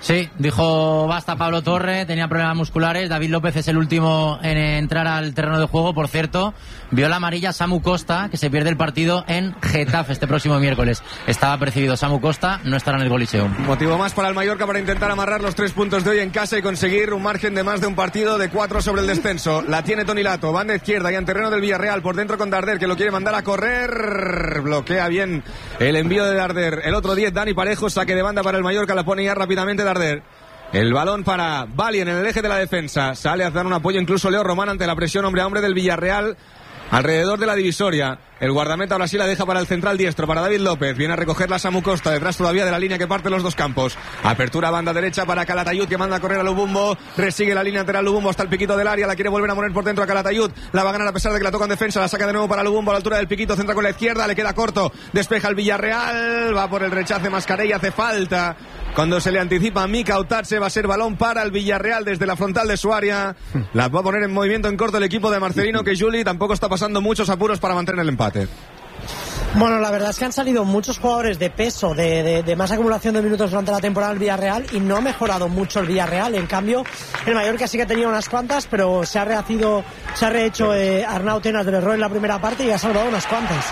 S4: Sí, dijo basta Pablo Torre, tenía problemas musculares. David López es el último en entrar al terreno de juego. Por cierto, vio la amarilla Samu Costa, que se pierde el partido en Getafe este próximo miércoles. Estaba percibido Samu Costa, no estará en el Coliseum.
S3: Motivo más para el Mallorca para intentar amarrar los tres puntos de hoy en casa y conseguir un margen de más de un partido de cuatro sobre el descenso. La tiene Toni Lato, banda izquierda y en terreno del Villarreal, por dentro con Darder, que lo quiere mandar a correr. Bloquea bien el envío de Darder. El otro diez, Dani Parejo, saque de banda para el Mallorca, la pone ya rápidamente Darder. El balón para Valien en el eje de la defensa. Sale a dar un apoyo incluso Leo Román ante la presión hombre a hombre del Villarreal alrededor de la divisoria. El guardameta ahora sí la deja para el central diestro, para David López. Viene a recoger la Samu Costa, detrás todavía de la línea que parte los dos campos. Apertura banda derecha para Calatayud, que manda a correr a Lubumbo. Resigue la línea lateral Lubumbo hasta el piquito del área. La quiere volver a poner por dentro a Calatayud. La va a ganar a pesar de que la toca en defensa. La saca de nuevo para Lubumbo a la altura del piquito. Centra con la izquierda, le queda corto. Despeja el Villarreal. Va por el rechace Mascarella, hace falta. Cuando se le anticipa a Mika Otatse, va a ser balón para el Villarreal desde la frontal de su área. La va a poner en movimiento en corto el equipo de Marcelino, que Juli tampoco está pasando muchos apuros para mantener el empate.
S1: Bueno, la verdad es que han salido muchos jugadores de peso, de, de, de más acumulación de minutos durante la temporada del Villarreal y no ha mejorado mucho el Villarreal. En cambio, el Mallorca sí que ha tenido unas cuantas, pero se ha rehacido, se ha rehecho eh, Arnau Tenas del error en la primera parte y ha salvado unas cuantas.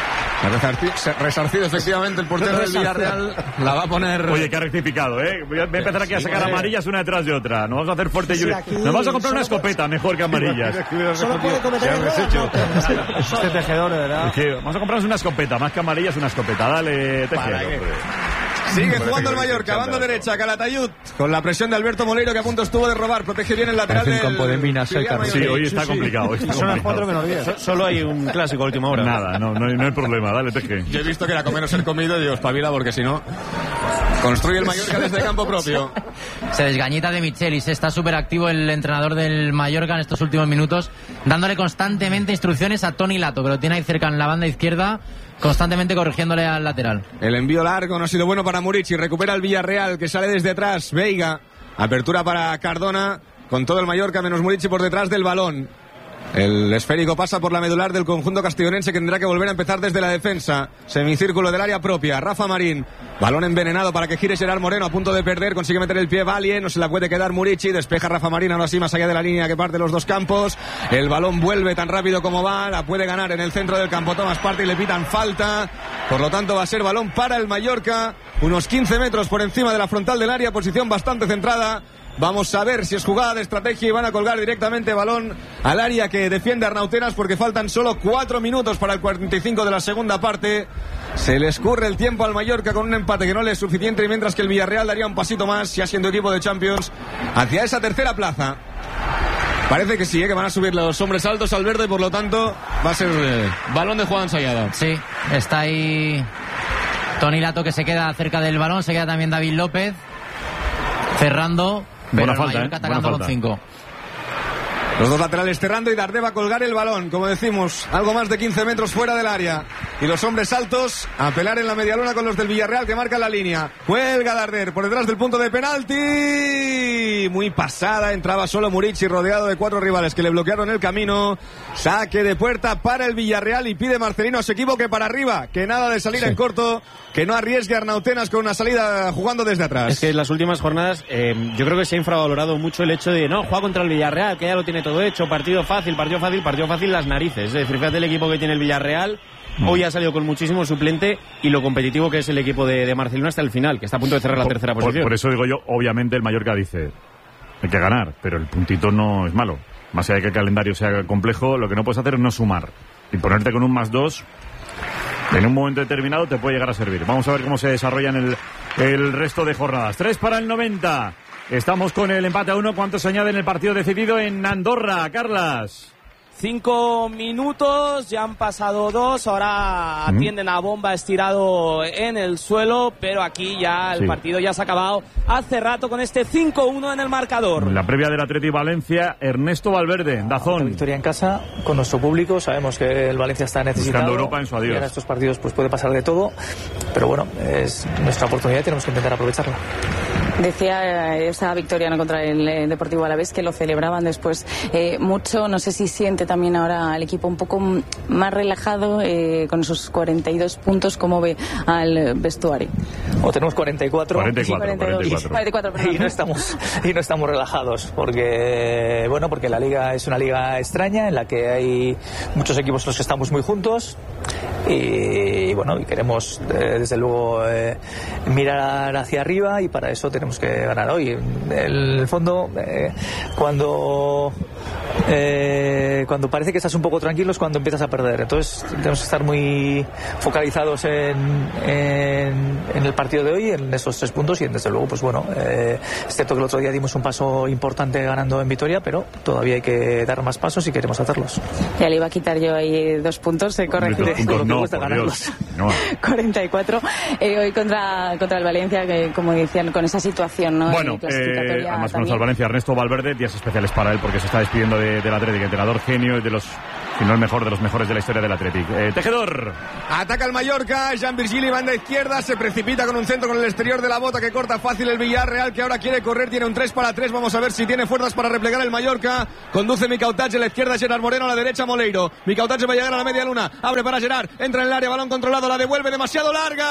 S3: Resarcido efectivamente el portero del Villarreal. La va a poner.
S2: Oye, que ha rectificado, ¿eh? Voy a empezar aquí a sacar
S3: sí,
S2: amarillas una detrás de otra. Nos vamos a hacer fuerte.
S1: Sí, aquí,
S2: Nos vamos a comprar una escopeta
S1: puede...
S2: mejor que amarillas.
S1: Solo puede cometer errores.
S14: Este tejedor, de verdad.
S2: Es que vamos a comprarnos una escopeta, más que amarillas, una escopeta. Dale, tejedor.
S3: Sigue jugando el Mallorca, banda derecha, Calatayud, con la presión de Alberto Moleiro, que a punto estuvo de robar, protege bien el lateral del
S14: campo de minas.
S2: Sí, hoy está complicado. Está
S14: Son las cuatro menos diez. Solo hay un clásico a última hora.
S2: Nada, no, no, hay, no hay problema, dale, teje.
S3: Yo he visto que era comer o ser comido y digo, espabila, porque si no, construye el Mallorca desde campo propio.
S4: Se desgañita de Michelis, está súper activo el entrenador del Mallorca en estos últimos minutos, dándole constantemente instrucciones a Toni Lato, que lo tiene ahí cerca en la banda izquierda, constantemente corrigiéndole al lateral.
S3: El envío largo no ha sido bueno para Murici. Recupera el Villarreal, que sale desde atrás. Veiga. Apertura para Cardona. Con todo el Mallorca, menos Murici por detrás del balón. El esférico pasa por la medular del conjunto castellonense, que tendrá que volver a empezar desde la defensa. Semicírculo del área propia. Rafa Marín. Balón envenenado para que gire Gerard Moreno, a punto de perder. Consigue meter el pie Valien. No se la puede quedar Murici. Despeja Rafa Marín, ahora sí más allá de la línea que parte los dos campos. El balón vuelve tan rápido como va. La puede ganar en el centro del campo Tomás Partey y le pitan falta. Por lo tanto va a ser balón para el Mallorca. Unos quince metros por encima de la frontal del área. Posición bastante centrada. Vamos a ver si es jugada de estrategia y van a colgar directamente balón al área que defiende Arnau Tenas, porque faltan solo cuatro minutos para el cuarenta y cinco de la segunda parte. Se le escurre el tiempo al Mallorca con un empate que no le es suficiente, y mientras que el Villarreal daría un pasito más, ya siendo equipo de Champions, hacia esa tercera plaza. Parece que sí, ¿eh? Que van a subir los hombres altos al verde, por lo tanto va a ser eh, balón de jugada ensayada.
S4: Sí, está ahí Toni Lato, que se queda cerca del balón, se queda también David López cerrando.
S2: Buena
S4: Pero
S2: falta,
S4: Mallorca
S2: ¿eh?
S4: atacando
S2: Buena
S4: con
S2: falta.
S4: cinco.
S3: Los dos laterales cerrando y Darder va a colgar el balón, como decimos, algo más de quince metros fuera del área. Y los hombres altos a pelar en la medialuna con los del Villarreal, que marcan la línea. Cuelga Darder por detrás del punto de penalti. Muy pasada, entraba solo Murici, rodeado de cuatro rivales que le bloquearon el camino. Saque de puerta para el Villarreal y pide Marcelino a su equipo que para arriba, que nada de salir sí. en corto, que no arriesgue a Arnau Tenas con una salida jugando desde atrás.
S14: Es que en las últimas jornadas eh, yo creo que se ha infravalorado mucho el hecho de no, juega contra el Villarreal, que ya lo tiene todo hecho, partido fácil, partido fácil, partido fácil las narices. Es decir, fíjate el equipo que tiene el Villarreal, mm. hoy ha salido con muchísimo suplente y lo competitivo que es el equipo de, de Marcelino hasta el final, que está a punto de cerrar la
S2: por,
S14: tercera
S2: por,
S14: posición.
S2: Por eso digo yo, obviamente el Mallorca dice, hay que ganar, pero el puntito no es malo. Más allá de que el calendario sea complejo, lo que no puedes hacer es no sumar. Y ponerte con un más dos, en un momento determinado te puede llegar a servir. Vamos a ver cómo se desarrollan el, el resto de jornadas. Tres para el noventa. Estamos con el empate a uno. ¿Cuánto se añade en el partido decidido en Andorra, Carlas?
S11: Cinco minutos, ya han pasado dos, ahora atienden a Bomba estirado en el suelo, pero aquí ya el sí. partido ya se ha acabado hace rato con este cinco uno en el marcador.
S2: La previa del Atleti Valencia, Ernesto Valverde, Dazón.
S19: Una victoria en casa con nuestro público, sabemos que el Valencia está necesitado.
S2: Buscando Europa en su adiós.
S19: Y en estos partidos pues puede pasar de todo, pero bueno, es nuestra oportunidad y tenemos que intentar aprovecharla.
S20: Decía esa victoria no contra el eh, Deportivo Alavés que lo celebraban después eh, mucho. No sé si siente también ahora al equipo un poco más relajado eh, con esos cuarenta y dos puntos. ¿Cómo ve al vestuario?
S19: o tenemos cuarenta y cuatro,
S2: cuarenta y cuatro,
S19: y,
S2: cuarenta y cuatro.
S20: cuarenta y cuatro,
S19: y no estamos y no estamos relajados porque bueno porque la liga es una liga extraña en la que hay muchos equipos los que estamos muy juntos y, y bueno y queremos eh, desde luego eh, mirar hacia arriba y para eso tenemos que ganar hoy. En el fondo eh, cuando eh, cuando parece que estás un poco tranquilo es cuando empiezas a perder, entonces tenemos que estar muy focalizados en, en, en el partido de hoy, en esos tres puntos y desde luego pues bueno eh, excepto que el otro día dimos un paso importante ganando en Vitoria, pero todavía hay que dar más pasos si queremos hacerlos.
S20: Ya le iba a quitar yo ahí dos puntos, se corregir.
S2: Dos puntos, no, por Dios. No.
S20: cuarenta y cuatro eh, hoy contra, contra el Valencia, que como decían, con esa situación, ¿no?
S2: Bueno, eh, además con el Valencia, Ernesto Valverde, días especiales para él porque se está despidiendo de, del Atlético, entrenador genio y de los, si no el mejor, de los mejores de la historia del Atlético. Eh, Tejedor.
S3: Ataca el Mallorca, Jean Virgili, banda izquierda, se precipita con un centro con el exterior de la bota que corta fácil el Villarreal, que ahora quiere correr, tiene un tres para tres, vamos a ver si tiene fuerzas para replegar el Mallorca. Conduce Micautache, a la izquierda Gerard Moreno, a la derecha Moleiro. Micautache va a llegar a la media luna, abre para Gerard, entra en el área, balón controlado, la devuelve demasiado larga.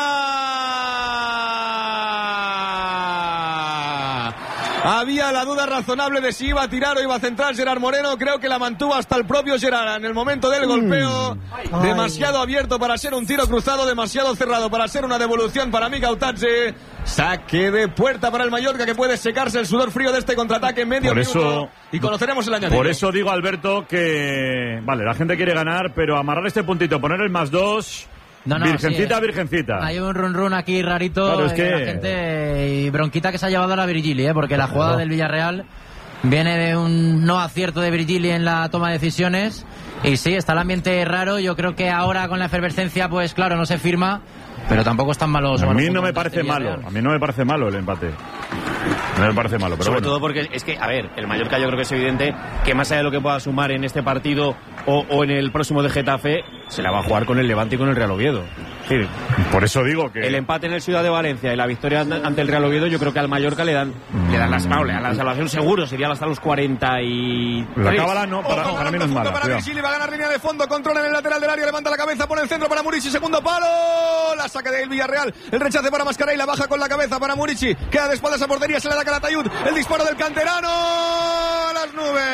S3: Había la duda razonable de si iba a tirar o iba a centrar Gerard Moreno. Creo que la mantuvo hasta el propio Gerard en el momento del golpeo. Mm. Demasiado abierto para ser un tiro cruzado, demasiado cerrado para ser una devolución para Micautache. Saque de puerta para el Mallorca, que puede secarse el sudor frío de este contraataque en medio
S2: por
S3: minuto.
S2: Eso,
S3: y conoceremos el añadido.
S2: Por eso digo, Alberto, que vale, la gente quiere ganar, pero amarrar este puntito, poner el más dos... No, no, virgencita, sí, virgencita.
S4: Hay un run run aquí rarito.
S2: Claro, es que...
S4: la gente y bronquita que se ha llevado a la Virgili, ¿eh? Porque la jugada del Villarreal viene de un no acierto de Virgili en la toma de decisiones. Y sí, está el ambiente raro. Yo creo que ahora con la efervescencia, pues claro, no se firma. Pero tampoco están malos.
S2: A mí no me parece malo. A mí no me parece malo el empate. No me parece malo, pero
S5: sobre
S2: bueno.
S5: todo porque es que, a ver, el Mallorca yo creo que es evidente que más allá de lo que pueda sumar en este partido o, o en el próximo de Getafe, se la va a jugar con el Levante y con el Real Oviedo. Sí,
S2: por eso digo que...
S5: El empate en el Ciudad de Valencia y la victoria ante el Real Oviedo, yo creo que al Mallorca le dan mm. le dan la, no, le dan la salvación seguro, sería hasta los cuarenta y tres.
S2: La cábala no, para, para mí no es mala.
S3: Para Virgili, va a ganar línea de fondo, controla en el lateral del área, levanta la cabeza, pone el centro para Murici, segundo palo, la saca del Villarreal, el rechace para Mascarell, la baja con la cabeza para Murici, queda de espaldas a portería, se le da Calatayud, el disparo del canterano a las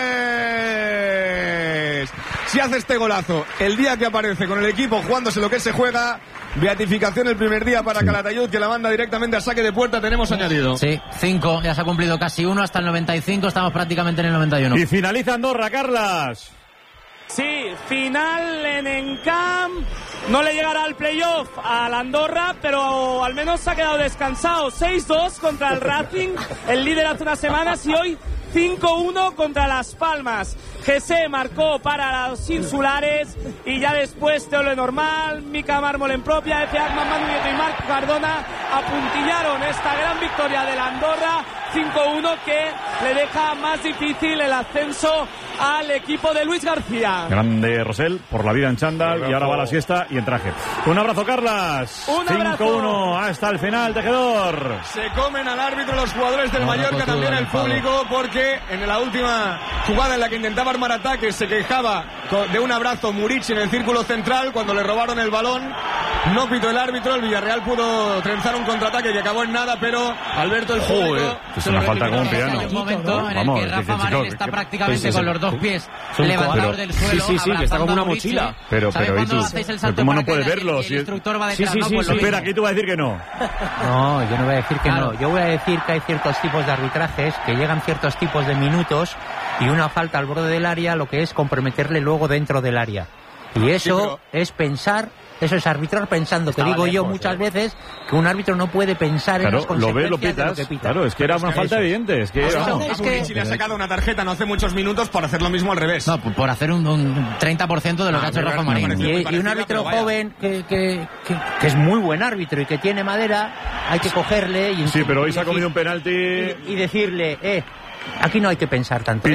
S3: nubes. Si hace este golazo el día que aparece con el equipo jugándose lo que se juega, beatificación el primer día para sí. Calatayud, que la manda directamente a saque de puerta. Tenemos añadido.
S4: Sí, cinco, ya se ha cumplido casi uno hasta el noventa y cinco, estamos prácticamente en el noventa y uno.
S2: Y finaliza Andorra, Carlas.
S11: Sí, final en Encamp. No le llegará al playoff a la Andorra, pero al menos se ha quedado descansado. seis dos contra el Racing, el líder hace unas semanas, y hoy cinco uno contra Las Palmas. Gese marcó para los insulares y ya después Teo Lenormand, Mica Mármol en propia, F. Agman, Manu Nieto y Marc Cardona apuntillaron esta gran victoria de la Andorra cinco uno, que le deja más difícil el ascenso al equipo de Luis García.
S2: Grande Rosell, por la vida en chándal, y ahora va a la siesta y en traje. Un abrazo, Carlas.
S11: Un abrazo.
S2: cinco uno hasta el final, Tejedor.
S3: Se comen al árbitro los jugadores del no, Mallorca, también el público, porque en la última jugada en la que intentaba armar ataques se quejaba de un abrazo Murici en el círculo central cuando le robaron el balón. No pitó el árbitro, el Villarreal pudo trenzar un contraataque que acabó en nada, pero Alberto, el público...
S2: Es una falta como un piano.
S4: Hay un momento ¿no? en el
S2: Vamos,
S4: que Rafa Marel está prácticamente
S2: pues
S4: con los dos pies levantados del suelo.
S5: Sí, sí, sí, que está como una mochila.
S2: Pero, pero, ¿y tú? ¿Cómo no puedes verlo?
S4: El, el instructor va
S2: sí,
S4: detrás,
S2: sí,
S4: ¿no?
S2: sí,
S4: Pues
S2: sí. Espera, aquí tú vas a decir que no.
S8: No, yo no voy a decir que
S4: claro.
S8: no. Yo voy a decir que hay ciertos tipos de arbitrajes que llegan ciertos tipos de minutos y una falta al borde del área lo que es comprometerle luego dentro del área. Y eso sí, pero... es pensar... Eso es arbitrar pensando, que digo lejos, yo muchas eh. veces que un árbitro no puede pensar
S2: claro,
S8: en las consecuencias
S2: lo ves, lo pitas,
S8: de lo que pita.
S2: Claro, es que era una es que falta eso. evidente. Es que,
S3: o
S2: vamos.
S3: Es que si le ha sacado una tarjeta no hace muchos minutos por hacer lo mismo al revés.
S4: No, por hacer un, un treinta por ciento de lo ah, que ha hecho Rafa Marín.
S8: Y, y un árbitro joven que, que, que, que es muy buen árbitro y que tiene madera, hay que cogerle y...
S2: Sí, pero hoy
S8: y
S2: se ha comido un penalti...
S8: Y, y decirle, eh, aquí no hay que pensar tanto,
S2: Pita.
S8: ¿eh?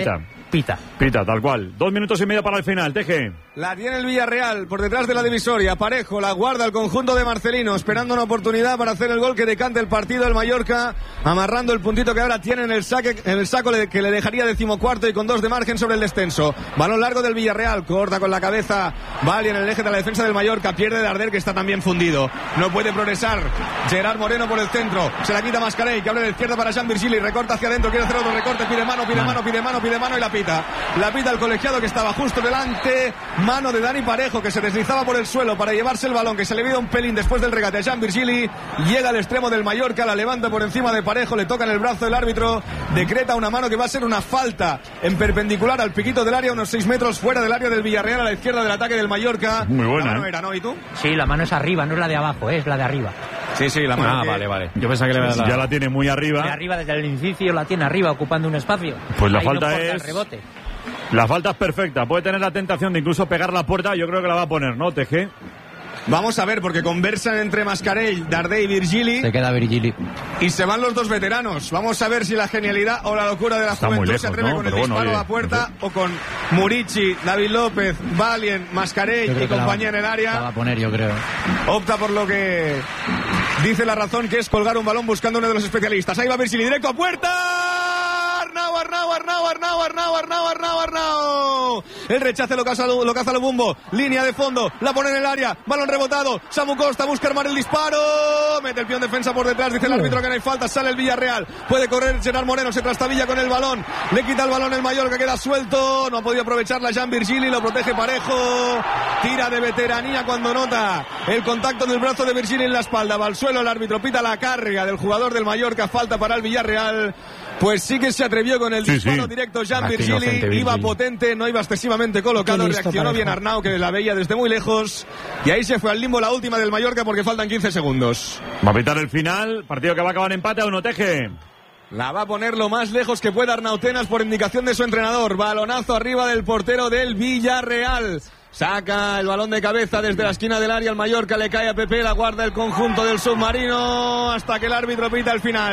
S8: pita.
S2: Pita, tal cual. Dos minutos y medio para el final, Teje.
S3: La tiene el Villarreal por detrás de la divisoria. Parejo la guarda el conjunto de Marcelino, esperando una oportunidad para hacer el gol que decante el partido. El Mallorca amarrando el puntito que ahora tiene en el, saque, en el saco que le dejaría decimocuarto y con dos de margen sobre el descenso. Balón largo del Villarreal, corta con la cabeza Bali en el eje de la defensa del Mallorca. Pierde Darder, que está también fundido. No puede progresar Gerard Moreno por el centro. Se la quita Mascarell, que abre de izquierda para Jean Virgili. Recorta hacia adentro, quiere hacer otro recorte. Pide mano, pide mano, pide mano, pide mano y la pita. La pita el colegiado, que estaba justo delante. Mano de Dani Parejo, que se deslizaba por el suelo para llevarse el balón, que se le vio un pelín después del regate a Jean Virgili. Llega al extremo del Mallorca, la levanta por encima de Parejo, le toca en el brazo el árbitro, decreta una mano que va a ser una falta en perpendicular al piquito del área, unos seis metros fuera del área del Villarreal, a la izquierda del ataque del Mallorca.
S2: Muy buena,
S3: la mano
S2: ¿eh?
S3: era, ¿no? ¿Y tú?
S8: Sí, la mano es arriba, no es la de abajo, ¿eh? Es la de arriba.
S3: Sí, sí, la mano.
S2: Ah,
S3: que...
S2: vale, vale. Yo pensaba que le había dado. Ya la tiene muy arriba.
S8: De arriba, desde el inicio la tiene arriba, ocupando un espacio.
S2: Pues la
S8: Ahí
S2: falta
S8: no importa
S2: es...
S8: el rebote.
S2: La falta es perfecta. Puede tener la tentación de incluso pegar la puerta. Yo creo que la va a poner, ¿no, Teje?
S3: Vamos a ver, porque conversan entre Mascarell, Darder y Virgili.
S4: Se queda Virgili.
S3: Y se van los dos veteranos. Vamos a ver si la genialidad o la locura de la
S2: Está
S3: juventud
S2: muy lejos,
S3: se atreve
S2: ¿no?
S3: con
S2: Pero
S3: el
S2: bueno,
S3: disparo
S2: oye,
S3: a la puerta,
S2: no sé.
S3: o con Murici, David López, Valien, Mascarell y compañía en el
S4: La va
S3: área.
S4: a poner, yo creo.
S3: Opta por lo que dice la razón, que es colgar un balón buscando uno de los especialistas. Ahí va Virgili, directo a puerta. Arnau, Arnau, Arnau, Arnau, Arnau, Arnau, Arnau, Arnau. El rechace lo caza, lo caza Lubumbo. Línea de fondo, la pone en el área. Balón rebotado. Samu Costa busca armar el disparo. Mete el peón defensa por detrás. Dice el árbitro que no hay falta. Sale el Villarreal. Puede correr Gerard Moreno. Se trastabilla con el balón. Le quita el balón el Mallorca. Queda suelto. No ha podido aprovecharla Jean Virgili. Lo protege Parejo. Tira de veteranía cuando nota el contacto del brazo de Virgili en la espalda. Va al suelo el árbitro. Pita la carga del jugador del Mallorca. Falta para el Villarreal. Pues sí que se atrevió con el
S2: Sí,
S3: disparo
S2: sí.
S3: directo Jean
S2: Aquí
S3: Virgili.
S2: inocente
S3: Iba
S2: Virgili.
S3: potente, no iba excesivamente colocado.
S1: Qué listo,
S3: Reaccionó
S1: Parejo.
S3: bien Arnau, que la veía desde muy lejos. Y ahí se fue al limbo la última del Mallorca porque faltan quince segundos.
S2: Va a pitar el final. Partido que va a acabar empate a uno, Teje.
S3: La va a poner lo más lejos que pueda Arnau Tenas por indicación de su entrenador. Balonazo arriba del portero del Villarreal. Saca el balón de cabeza desde la esquina del área. El Mallorca le cae a Pepe. La guarda el conjunto del submarino hasta que el árbitro pita el final.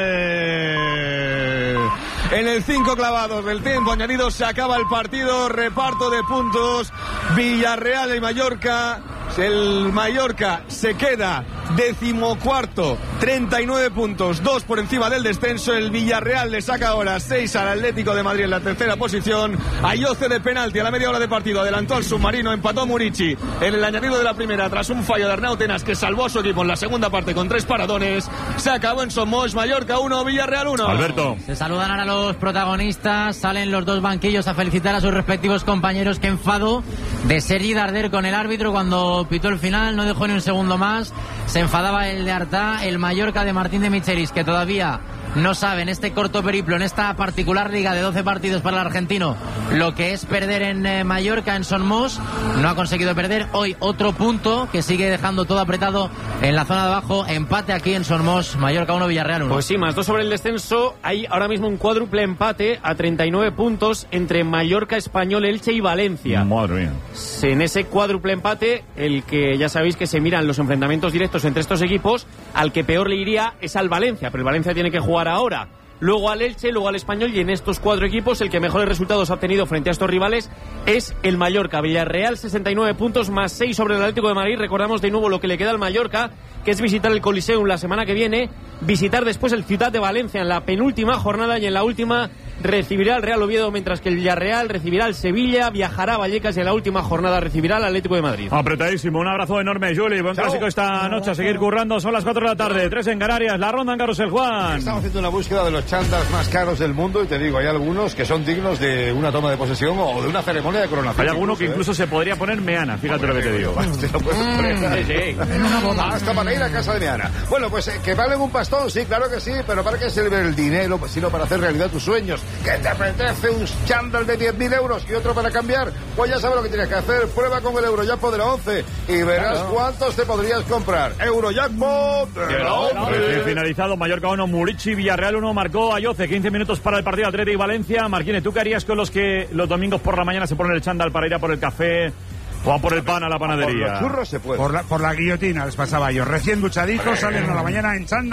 S3: En el cinco clavados del tiempo añadido se acaba el partido. Reparto de puntos. Villarreal y Mallorca. El Mallorca se queda decimocuarto, treinta y nueve puntos, dos por encima del descenso. El Villarreal le saca ahora seis al Atlético de Madrid en la tercera posición. Ayoce de penalti a la media hora de partido, adelantó al submarino, empató Murici en el añadido de la primera tras un fallo de Arnau Tenas que salvó a su equipo en la segunda parte con tres paradones. Se acabó en Somos, Mallorca uno, Villarreal uno.
S2: Alberto.
S4: Se saludan ahora los protagonistas, salen los dos banquillos a felicitar a sus respectivos compañeros. Qué enfado de Sergi Darder con el árbitro cuando pitó el final, no dejó ni un segundo más. Se enfadaba el de Artá, el Mallorca de Martín de Michelis, que todavía no sabe en este corto periplo, en esta particular liga de doce partidos para el argentino, lo que es perder en eh, Mallorca, en Son Mos. No ha conseguido perder. Hoy otro punto que sigue dejando todo apretado en la zona de abajo. Empate aquí en Son Mos, Mallorca uno, Villarreal uno.
S5: Pues sí, más dos sobre el descenso. Hay ahora mismo un cuádruple empate a treinta y nueve puntos entre Mallorca, Español, Elche y Valencia.
S2: Madre mía.
S5: En ese cuádruple empate, el que ya sabéis que se miran los enfrentamientos directos entre estos equipos, al que peor le iría es al Valencia, pero el Valencia tiene que jugar ahora. Luego al Elche, luego al Español, y en estos cuatro equipos el que mejores resultados ha obtenido frente a estos rivales es el Mallorca. Villarreal sesenta y nueve puntos más seis sobre el Atlético de Madrid. Recordamos de nuevo lo que le queda al Mallorca, que es visitar el Coliseum la semana que viene, visitar después el Ciudad de Valencia en la penúltima jornada, y en la última recibirá al Real Oviedo, mientras que el Villarreal recibirá al Sevilla, viajará a Vallecas y en la última jornada recibirá al Atlético de Madrid.
S2: Apretadísimo, un abrazo enorme, Juli. Buen
S9: Chao.
S2: clásico esta noche, a seguir currando. Son las cuatro de la tarde, tres en Canarias. La ronda en Carrusel, Juan.
S9: Estamos haciendo una búsqueda de los chándals más caros del mundo y te digo, hay algunos que son dignos de una toma de posesión o de una ceremonia de coronación.
S2: Hay alguno que incluso se podría poner meana, fíjate lo que te digo.
S9: Te lo puedes poner.
S2: Sí, sí.
S9: Hasta para ir a casa de Meana. Bueno, pues eh, que valen un pastón, sí, claro que sí, pero ¿para qué sirve el dinero? Pues sino para hacer realidad tus sueños. ¿Qué te apetece un chándal de diez mil euros y otro para cambiar? Pues ya sabes lo que tienes que hacer. Prueba con el Eurojackpot de la once y verás
S2: Claro.
S9: cuántos te podrías comprar. Eurojackpot de la once.
S2: Recién finalizado, Mallorca uno, Murici, Villarreal uno, marcó Ayoce, quince minutos para el partido Atlético y Valencia. Marquine, ¿tú qué harías con los que los domingos por la mañana se ponen el chándal para ir a por el café o a por el pan a la panadería?
S9: Por los churros se puede.
S12: Por la, por la guillotina les pasaba yo. Recién duchaditos, salen a la mañana en chándal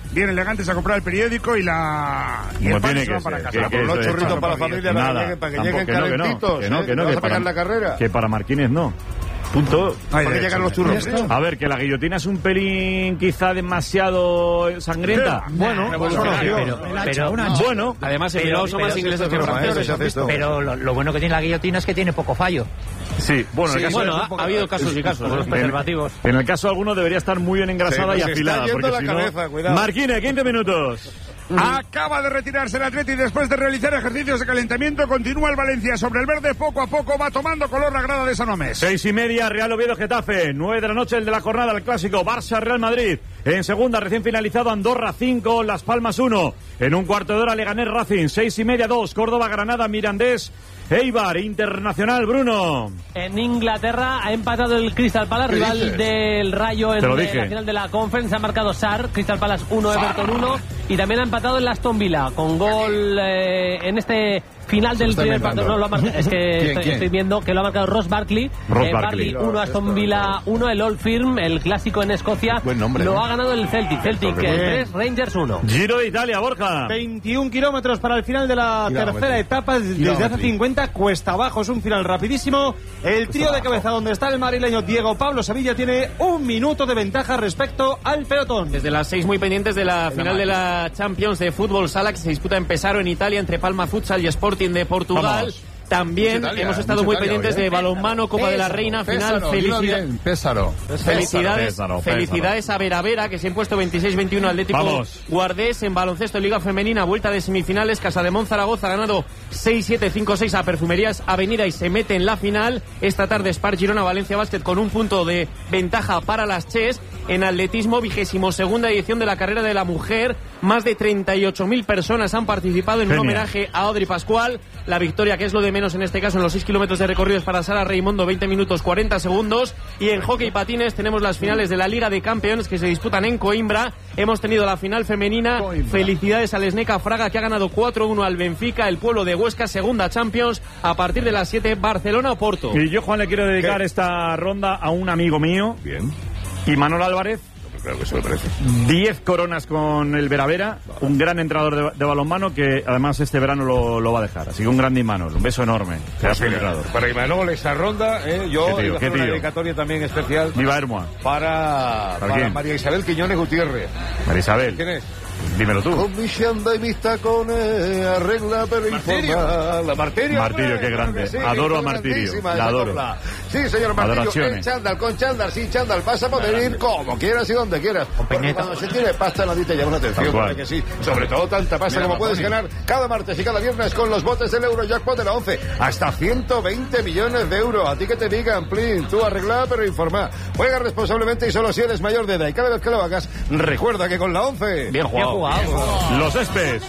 S12: bien elegantes a comprar el periódico y la y
S2: Como
S12: el pan
S2: tiene
S12: y se
S2: que
S12: van para
S2: ser,
S12: casa.
S2: que- que
S9: Los
S2: eso es
S9: churritos
S2: para-
S9: para la familia, para que
S2: nada,
S9: lleguen, para que
S2: tampoco,
S9: lleguen
S2: que no, que no,
S9: calentitos.
S2: que no,
S9: ¿eh?
S2: que no,
S9: ¿Vas
S2: que
S9: a pegar
S2: para-
S9: la carrera?
S2: Que para Marquines no. Punto.
S9: ¿Para qué llegan los churros?
S2: A ver, que la guillotina es un pelín quizá demasiado sangrienta. Bueno,
S8: revolucionario.
S2: pero,
S8: Pero-
S2: pero-
S8: pero-
S2: bueno.
S5: Además, en
S8: Pero-
S5: Bilbao son más
S8: pero-
S5: ingleses que
S8: pero-
S5: franceses. ¿has visto?
S8: Pero lo, lo bueno que tiene la guillotina es que tiene poco fallo.
S2: Sí, bueno,
S5: Sí,
S2: en el caso
S5: bueno,
S2: de-
S5: ha, ha habido casos y casos.
S8: Los
S2: en-
S8: preservativos.
S2: En el caso de alguno debería estar muy bien engrasada
S9: Se
S2: y
S9: nos está
S2: afilada.
S9: yendo
S2: Porque
S9: la
S2: si no-
S9: cabeza, cuidado.
S2: Marquines, quince minutos.
S12: Acaba de retirarse el Atleti después de realizar ejercicios de calentamiento. Continúa el Valencia sobre el verde. Poco a poco va tomando color la grada de San Mamés.
S2: Seis y media, Real Oviedo Getafe. Nueve de la noche, el de la jornada, el clásico. Barça Real Madrid. En segunda, recién finalizado, Andorra cinco, Las Palmas uno. En un cuarto de hora, Leganés Racing. Seis y media, dos. Córdoba Granada, Mirandés. Eibar, Internacional, Bruno.
S7: En Inglaterra ha empatado el Crystal Palace,
S2: ¿Qué
S7: rival
S2: dices?
S7: del Rayo en
S2: Te lo
S7: la
S2: dije.
S7: final de la Conference. Ha marcado Sarr, Crystal Palace uno, Everton uno. Y también ha empatado el Aston Villa con gol eh, en este final
S6: Se lo
S7: del
S6: está
S7: primer
S6: inventando.
S7: partido. No, lo ha marcado, es que
S6: ¿Quién,
S7: estoy,
S6: quién?
S7: estoy viendo que lo ha marcado Ross Barkley.
S2: Ross
S7: Eh,
S2: Barkley.
S7: uno, Aston Villa uno. El Old Firm, el clásico en Escocia.
S6: Buen nombre,
S7: Lo
S6: ¿eh?
S7: ha ganado el Celtic. Celtic
S2: Bien.
S7: tres, Rangers uno.
S2: Giro de Italia, Borja.
S14: veintiún kilómetros para el final de la
S6: Kilómetros.
S14: tercera etapa. Desde hace
S6: Kilómetros.
S14: cincuenta, cuesta abajo. Es un final rapidísimo. El trío de cabeza donde está el madrileño Diego Pablo Sevilla tiene un minuto de ventaja respecto al pelotón.
S5: Desde las seis muy pendientes de la final de la Champions de Fútbol Sala que se disputa en Pesaro, en Italia, entre Palma Futsal y Sporting de Portugal.
S2: Vamos.
S5: También
S6: Mucha Italia,
S5: hemos estado
S6: mucha
S5: muy
S6: Italia
S5: pendientes
S6: hoy, ¿eh?
S5: de balonmano, Copa de la Reina, final.
S6: Pésaro, dilo
S5: Felicidad-
S6: bien, Pésaro.
S5: Felicidades,
S2: Pésaro, Pésaro.
S5: felicidades a Vera Vera, que se ha impuesto veintiséis veintiuno Atlético
S2: Vamos.
S5: Guardés en baloncesto Liga Femenina, vuelta de semifinales. Casademón Zaragoza ha ganado seis siete cinco seis a Perfumerías Avenida y se mete en la final. Esta tarde Spar Girona Valencia Basket con un punto de ventaja para las Ches. En atletismo, vigésimo segunda edición de la carrera de la mujer. Más de treinta y ocho mil personas han participado en un
S2: Genial.
S5: homenaje a Audrey Pascual. La victoria, que es lo de menos en este caso, en los seis kilómetros de recorridos para Sara Reimondo, veinte minutos cuarenta segundos. Y en hockey patines tenemos las finales de la Liga de Campeones que se disputan en Coimbra. Hemos tenido la final femenina. Felicidades al Esneca Fraga, que ha ganado cuatro uno al Benfica, el pueblo de Huesca, segunda Champions. A partir de las siete, Barcelona o Porto.
S2: Y yo, Juan, le quiero dedicar esta ronda a un amigo mío.
S9: Bien.
S2: Y Manuel Álvarez.
S9: Claro que se lo parece.
S2: diez coronas con el Veravera, un gran entrenador de, de balonmano que además este verano lo, lo va a dejar. Así que un gran Imanol, un beso enorme. Pedazo de entrenador.
S9: Para Imanol, esa ronda, ¿eh? yo
S2: ¿Qué tío,
S9: iba a
S2: qué
S9: hacer una
S2: tío?
S9: dedicatoria también especial
S2: Viva Hermoa.
S9: para,
S2: ¿Para
S9: para
S2: quién?
S9: María Isabel Quiñones Gutiérrez.
S2: María Isabel,
S9: ¿Quién es?
S2: dímelo tú.
S9: Con mi chanda y mis tacones, arregla pero informa. La Martirio.
S2: Martirio,
S9: hombre,
S2: qué grande.
S9: claro que sí,
S2: Adoro
S9: qué
S2: a Martirio,
S9: grandísima
S2: la
S9: esa
S2: adoro.
S9: copla. Sí, señor Martirio,
S2: Adoraciones.
S9: en chándal, con chándal, sin chándal, vas a poder ir como quieras y donde quieras. Porque cuando se tiene pasta nadie te llama la atención,
S2: Tal cual.
S9: ¿verdad que sí? Sobre todo tanta pasta
S6: Mira,
S9: como puedes
S6: Martoni.
S9: ganar cada martes y cada viernes con los botes del Eurojackpot de la once. Hasta ciento veinte millones de euros. A ti que te digan, plin, tú arregla pero informa. Juega responsablemente y solo si eres mayor de edad. Y cada vez que lo hagas, recuerda que con la once...
S5: Bien jugado.
S2: Los Espes.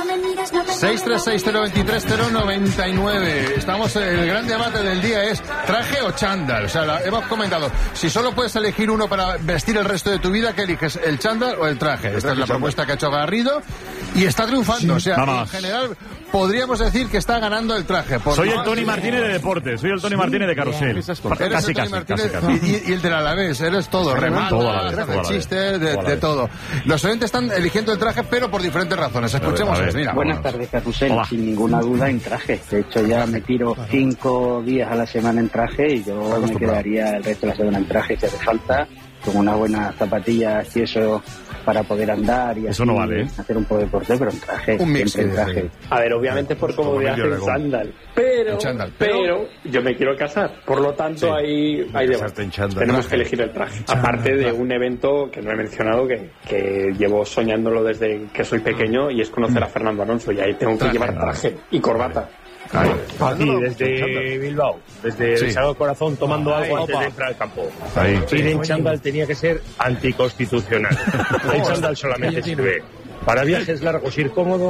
S6: seis tres seis cero dos tres cero nueve nueve. Estamos, el gran debate del día es traje o chándal. O sea, la- hemos comentado, si solo puedes elegir uno para vestir el resto de tu vida, ¿qué eliges? ¿El chándal o el traje? Esta es la propuesta que ha hecho Garrido y está triunfando. O sea,
S2: Vamos.
S6: en general podríamos decir que está ganando el traje. Por
S2: Soy el
S6: más-
S2: Tony Martínez de deportes, soy el Tony Martínez de Carusel.
S6: Eres
S2: Casi,
S6: el Tony
S2: casi, casi,
S6: Martínez
S2: casi.
S6: Y, y el del Alavés, eres todo, remate,
S2: Todo a la vez,
S6: hace
S2: todo a la vez.
S6: chistes, de,
S2: Todo a la
S6: de
S2: vez.
S6: todo. Los oyentes están eligiendo el traje, pero por diferentes razones. Escuchemos
S2: A ver,
S6: eso, mira.
S21: Buenas
S6: vámonos.
S21: tardes, Carrusel.
S2: Hola.
S21: Sin ninguna duda en traje. De hecho, ya me tiro cinco días a la semana en traje y yo me
S6: acostumbrado.
S21: quedaría el resto de la semana en traje si hace falta, con unas buenas zapatillas y eso para poder andar y
S2: Eso
S21: así
S2: no vale, ¿eh?
S21: hacer un poco de deporte, pero en traje.
S6: Un mix,
S21: siempre en
S6: sí,
S21: traje.
S6: sí.
S22: A ver, obviamente por comodidad
S9: Emilio
S22: en
S9: Aragón.
S22: chándal, pero,
S6: En chándal,
S22: pero yo me quiero casar, por lo tanto hay, hay
S9: casarte en
S22: debate.
S9: chándal.
S22: Tenemos
S9: Traje.
S22: que elegir el traje. Aparte de un evento que no he mencionado, que, que llevo soñándolo desde que soy pequeño, y es conocer a Fernando Alonso, y ahí tengo que
S6: Traje.
S22: llevar traje y corbata.
S9: Aquí,
S22: desde Bilbao, desde
S6: Sí.
S22: el Sagrado Corazón, tomando Ay, algo antes opa. de entrar al campo.
S2: Ahí.
S22: Ir en chándal tenía que ser anticonstitucional. El chándal solamente sirve para viajes largos, ir cómodo,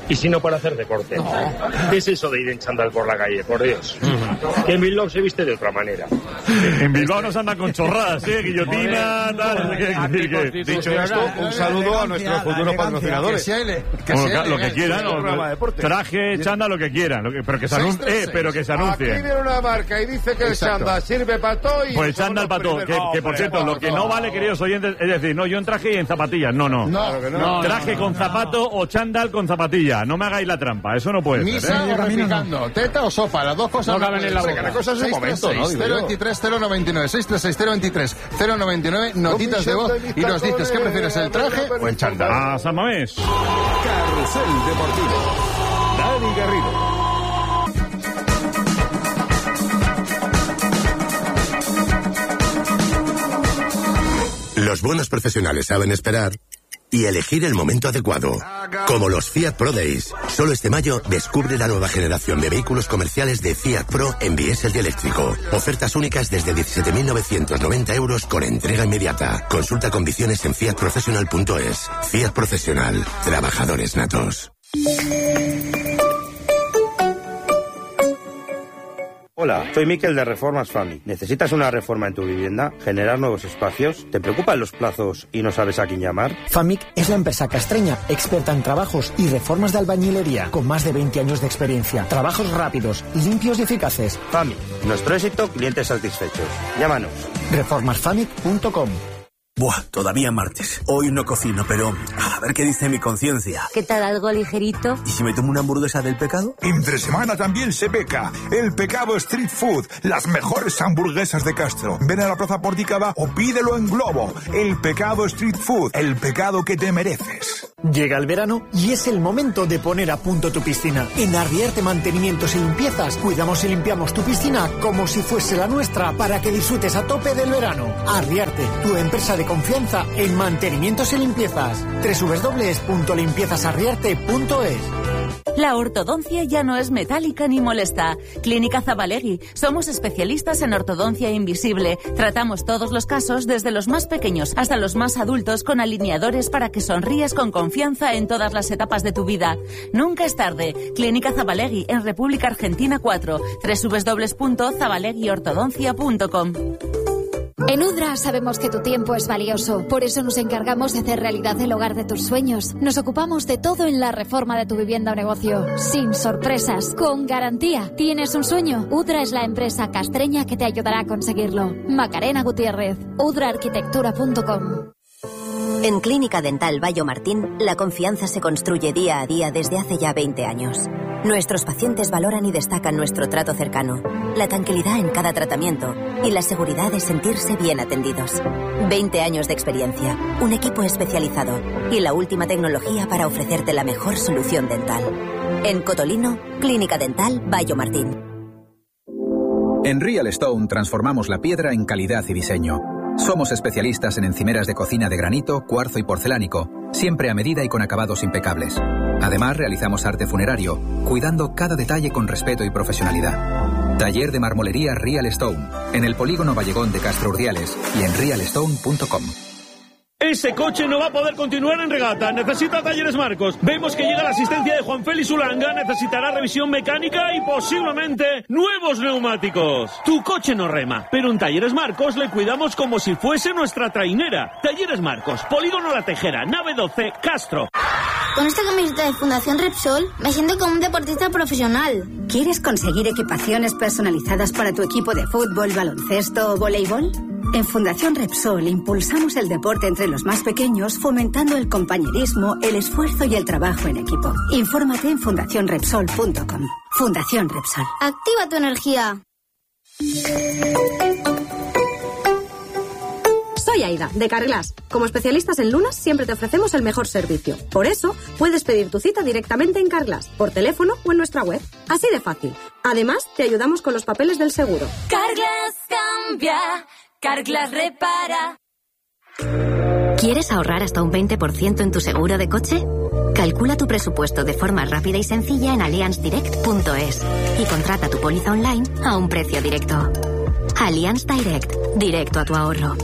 S13: Y si no para hacer deporte. No. ¿Qué es eso de ir en chándal por la calle? Por Dios. Uh-huh. Que en Bilbao se viste de otra manera.
S2: En Bilbao nos andan con chorradas, ¿eh? Guillotina, tal. No sé qué.
S3: Dicho esto, un saludo a nuestros futuros patrocinadores.
S2: Que sea, que bueno, sea lo que quieran. No, traje, chándal, lo que quieran. Lo que, pero, que se anuncie, eh, pero que se anuncie.
S9: Aquí viene una marca y dice que el chándal sirve para todo.
S2: Pues el chándal para todo. Que, que por cierto, lo que no vale, queridos oyentes, es decir, no, yo en traje y en zapatillas. No, no.
S9: No,
S2: no traje con zapato o chándal con zapatilla. No me hagáis la trampa. Eso no puede ser.
S6: Misa o repicando. Teta o sopa. Las dos cosas
S2: no caben en la boca.
S6: Las cosas en un momento, ¿no? cero veintitrés cero noventa y nueve seis tres seis cero veintitrés cero noventa y nueve notitas de voz y nos dices qué prefieres, el traje o el chándal.
S2: A San Mamés.
S16: Carrusel Deportivo. Dani Garrido.
S23: Los buenos profesionales saben esperar y elegir el momento adecuado. Como los Fiat Pro Days. Solo este mayo descubre la nueva generación de vehículos comerciales de Fiat Pro en diésel y eléctrico. Ofertas únicas desde diecisiete mil novecientos noventa euros con entrega inmediata. Consulta condiciones en fiat professional punto es. Fiat Profesional. Trabajadores natos.
S24: Hola, soy Miquel de Reformas Fami. ¿Necesitas una reforma en tu vivienda? ¿Generar nuevos espacios? ¿Te preocupan los plazos y no sabes a quién llamar?
S25: Famic es la empresa castreña, experta en trabajos y reformas de albañilería, con más de veinte años de experiencia. Trabajos rápidos, limpios y eficaces.
S24: Famic, nuestro éxito, clientes satisfechos. Llámanos.
S25: reformas famic punto com.
S26: Buah, todavía martes. Hoy no cocino, pero a ver qué dice mi conciencia.
S27: ¿Qué tal, algo ligerito?
S26: ¿Y si me tomo una hamburguesa del pecado?
S28: Entre semana también se peca. El Pecado Street Food. Las mejores hamburguesas de Castro. Ven a la Plaza Porticada o pídelo en Globo. El Pecado Street Food. El pecado que te mereces.
S25: Llega el verano y es el momento de poner a punto tu piscina. En Arriarte Mantenimientos y Limpiezas cuidamos y limpiamos tu piscina como si fuese la nuestra para que disfrutes a tope del verano. Arriarte, tu empresa de confianza en mantenimientos y limpiezas. doble u doble u doble u punto limpiezas arriarte punto es.
S29: La ortodoncia ya no es metálica ni molesta. Clínica Zabalegui. Somos especialistas en ortodoncia invisible. Tratamos todos los casos, desde los más pequeños hasta los más adultos, con alineadores para que sonríes con confianza en todas las etapas de tu vida. Nunca es tarde. Clínica Zabalegui, en República Argentina cuatro. doble u doble u doble u punto zabalegui ortodoncia punto com.
S30: En Udra sabemos que tu tiempo es valioso, por eso nos encargamos de hacer realidad el hogar de tus sueños. Nos ocupamos de todo en la reforma de tu vivienda o negocio, sin sorpresas, con garantía. ¿Tienes un sueño? Udra es la empresa castreña que te ayudará a conseguirlo. Macarena Gutiérrez, udra arquitectura punto com.
S31: En Clínica Dental Bayo Martín, la confianza se construye día a día desde hace ya veinte años. Nuestros pacientes valoran y destacan nuestro trato cercano, la tranquilidad en cada tratamiento y la seguridad de sentirse bien atendidos. veinte años de experiencia, un equipo especializado y la última tecnología para ofrecerte la mejor solución dental. En Cotolino, Clínica Dental Bayo Martín.
S32: En Real Stone transformamos la piedra en calidad y diseño. Somos especialistas en encimeras de cocina de granito, cuarzo y porcelánico, siempre a medida y con acabados impecables. Además, realizamos arte funerario, cuidando cada detalle con respeto y profesionalidad. Taller de marmolería Real Stone, en el polígono Vallegón de Castro Urdiales y en real stone punto com.
S33: Ese coche no va a poder continuar en regata. Necesita Talleres Marcos. Vemos que llega la asistencia de Juan Félix Ulanga. Necesitará revisión mecánica y posiblemente nuevos neumáticos. Tu coche no rema, pero en Talleres Marcos le cuidamos como si fuese nuestra trainera. Talleres Marcos, Polígono La Tejera, nave doce, Castro.
S34: Con esta camiseta de Fundación Repsol me siento como un deportista profesional.
S35: ¿Quieres conseguir equipaciones personalizadas para tu equipo de fútbol, baloncesto o voleibol? En Fundación Repsol impulsamos el deporte entre los más pequeños, fomentando el compañerismo, el esfuerzo y el trabajo en equipo. Infórmate en fundación repsol punto com. Fundación Repsol.
S34: Activa tu energía.
S36: Soy Aida, de Carglass. Como especialistas en lunas, siempre te ofrecemos el mejor servicio. Por eso, puedes pedir tu cita directamente en Carglass, por teléfono o en nuestra web. Así de fácil. Además, te ayudamos con los papeles del seguro.
S29: Carglass cambia. Carglass repara.
S31: ¿Quieres ahorrar hasta un veinte por ciento en tu seguro de coche? Calcula tu presupuesto de forma rápida y sencilla en allianz direct punto es y contrata tu póliza online a un precio directo. Allianz Direct, directo a tu ahorro.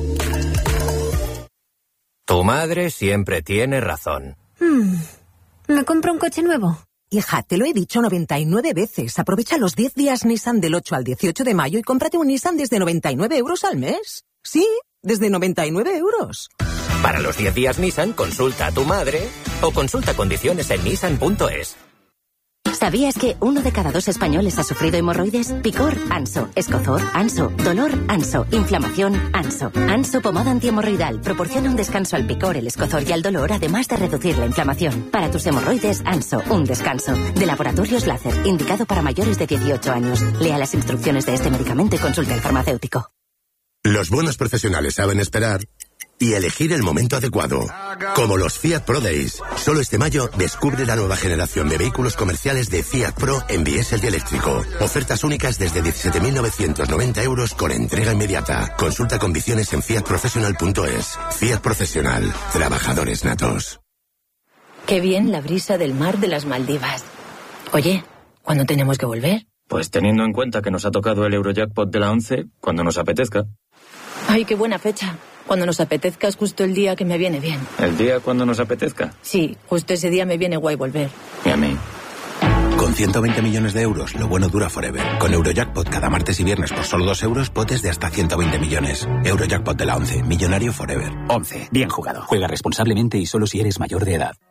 S37: Tu madre siempre tiene razón.
S36: Hmm. ¿Me compro un coche nuevo?
S1: Hija, te lo he dicho noventa y nueve veces. Aprovecha los diez días Nissan del ocho al dieciocho de mayo y cómprate un Nissan desde noventa y nueve euros al mes. Sí, desde noventa y nueve euros.
S4: Para los diez días Nissan, consulta a tu madre o consulta condiciones en nissan punto es.
S31: ¿Sabías que uno de cada dos españoles ha sufrido hemorroides? Picor, Anso. Escozor, Anso. Dolor, Anso. Inflamación, Anso. Anso pomada antihemorroidal proporciona un descanso al picor, el escozor y al dolor, además de reducir la inflamación. Para tus hemorroides, Anso, un descanso. De Laboratorios Láser, indicado para mayores de dieciocho años. Lea las instrucciones de este medicamento y consulte al farmacéutico.
S23: Los buenos profesionales saben esperar y elegir el momento adecuado. Como los Fiat Pro Days. Solo este mayo descubre la nueva generación de vehículos comerciales de Fiat Pro en diésel y eléctrico. Ofertas únicas desde diecisiete mil novecientos noventa euros con entrega inmediata. Consulta condiciones en fiat professional punto es. Fiat Profesional. Trabajadores natos.
S5: Qué bien la brisa del mar de las Maldivas. Oye, ¿cuándo tenemos que volver?
S7: Pues teniendo en cuenta que nos ha tocado el Eurojackpot de la once, cuando nos apetezca.
S5: Ay, qué buena fecha. Cuando nos apetezca es justo el día que me viene bien.
S7: ¿El día cuando nos apetezca?
S5: Sí, justo ese día me viene guay volver.
S7: Y a mí.
S8: Con ciento veinte millones de euros, lo bueno dura forever. Con Eurojackpot cada martes y viernes por solo dos euros, potes de hasta ciento veinte millones. Eurojackpot de la once, millonario forever.
S10: once. Bien jugado. Juega responsablemente y solo si eres mayor de edad.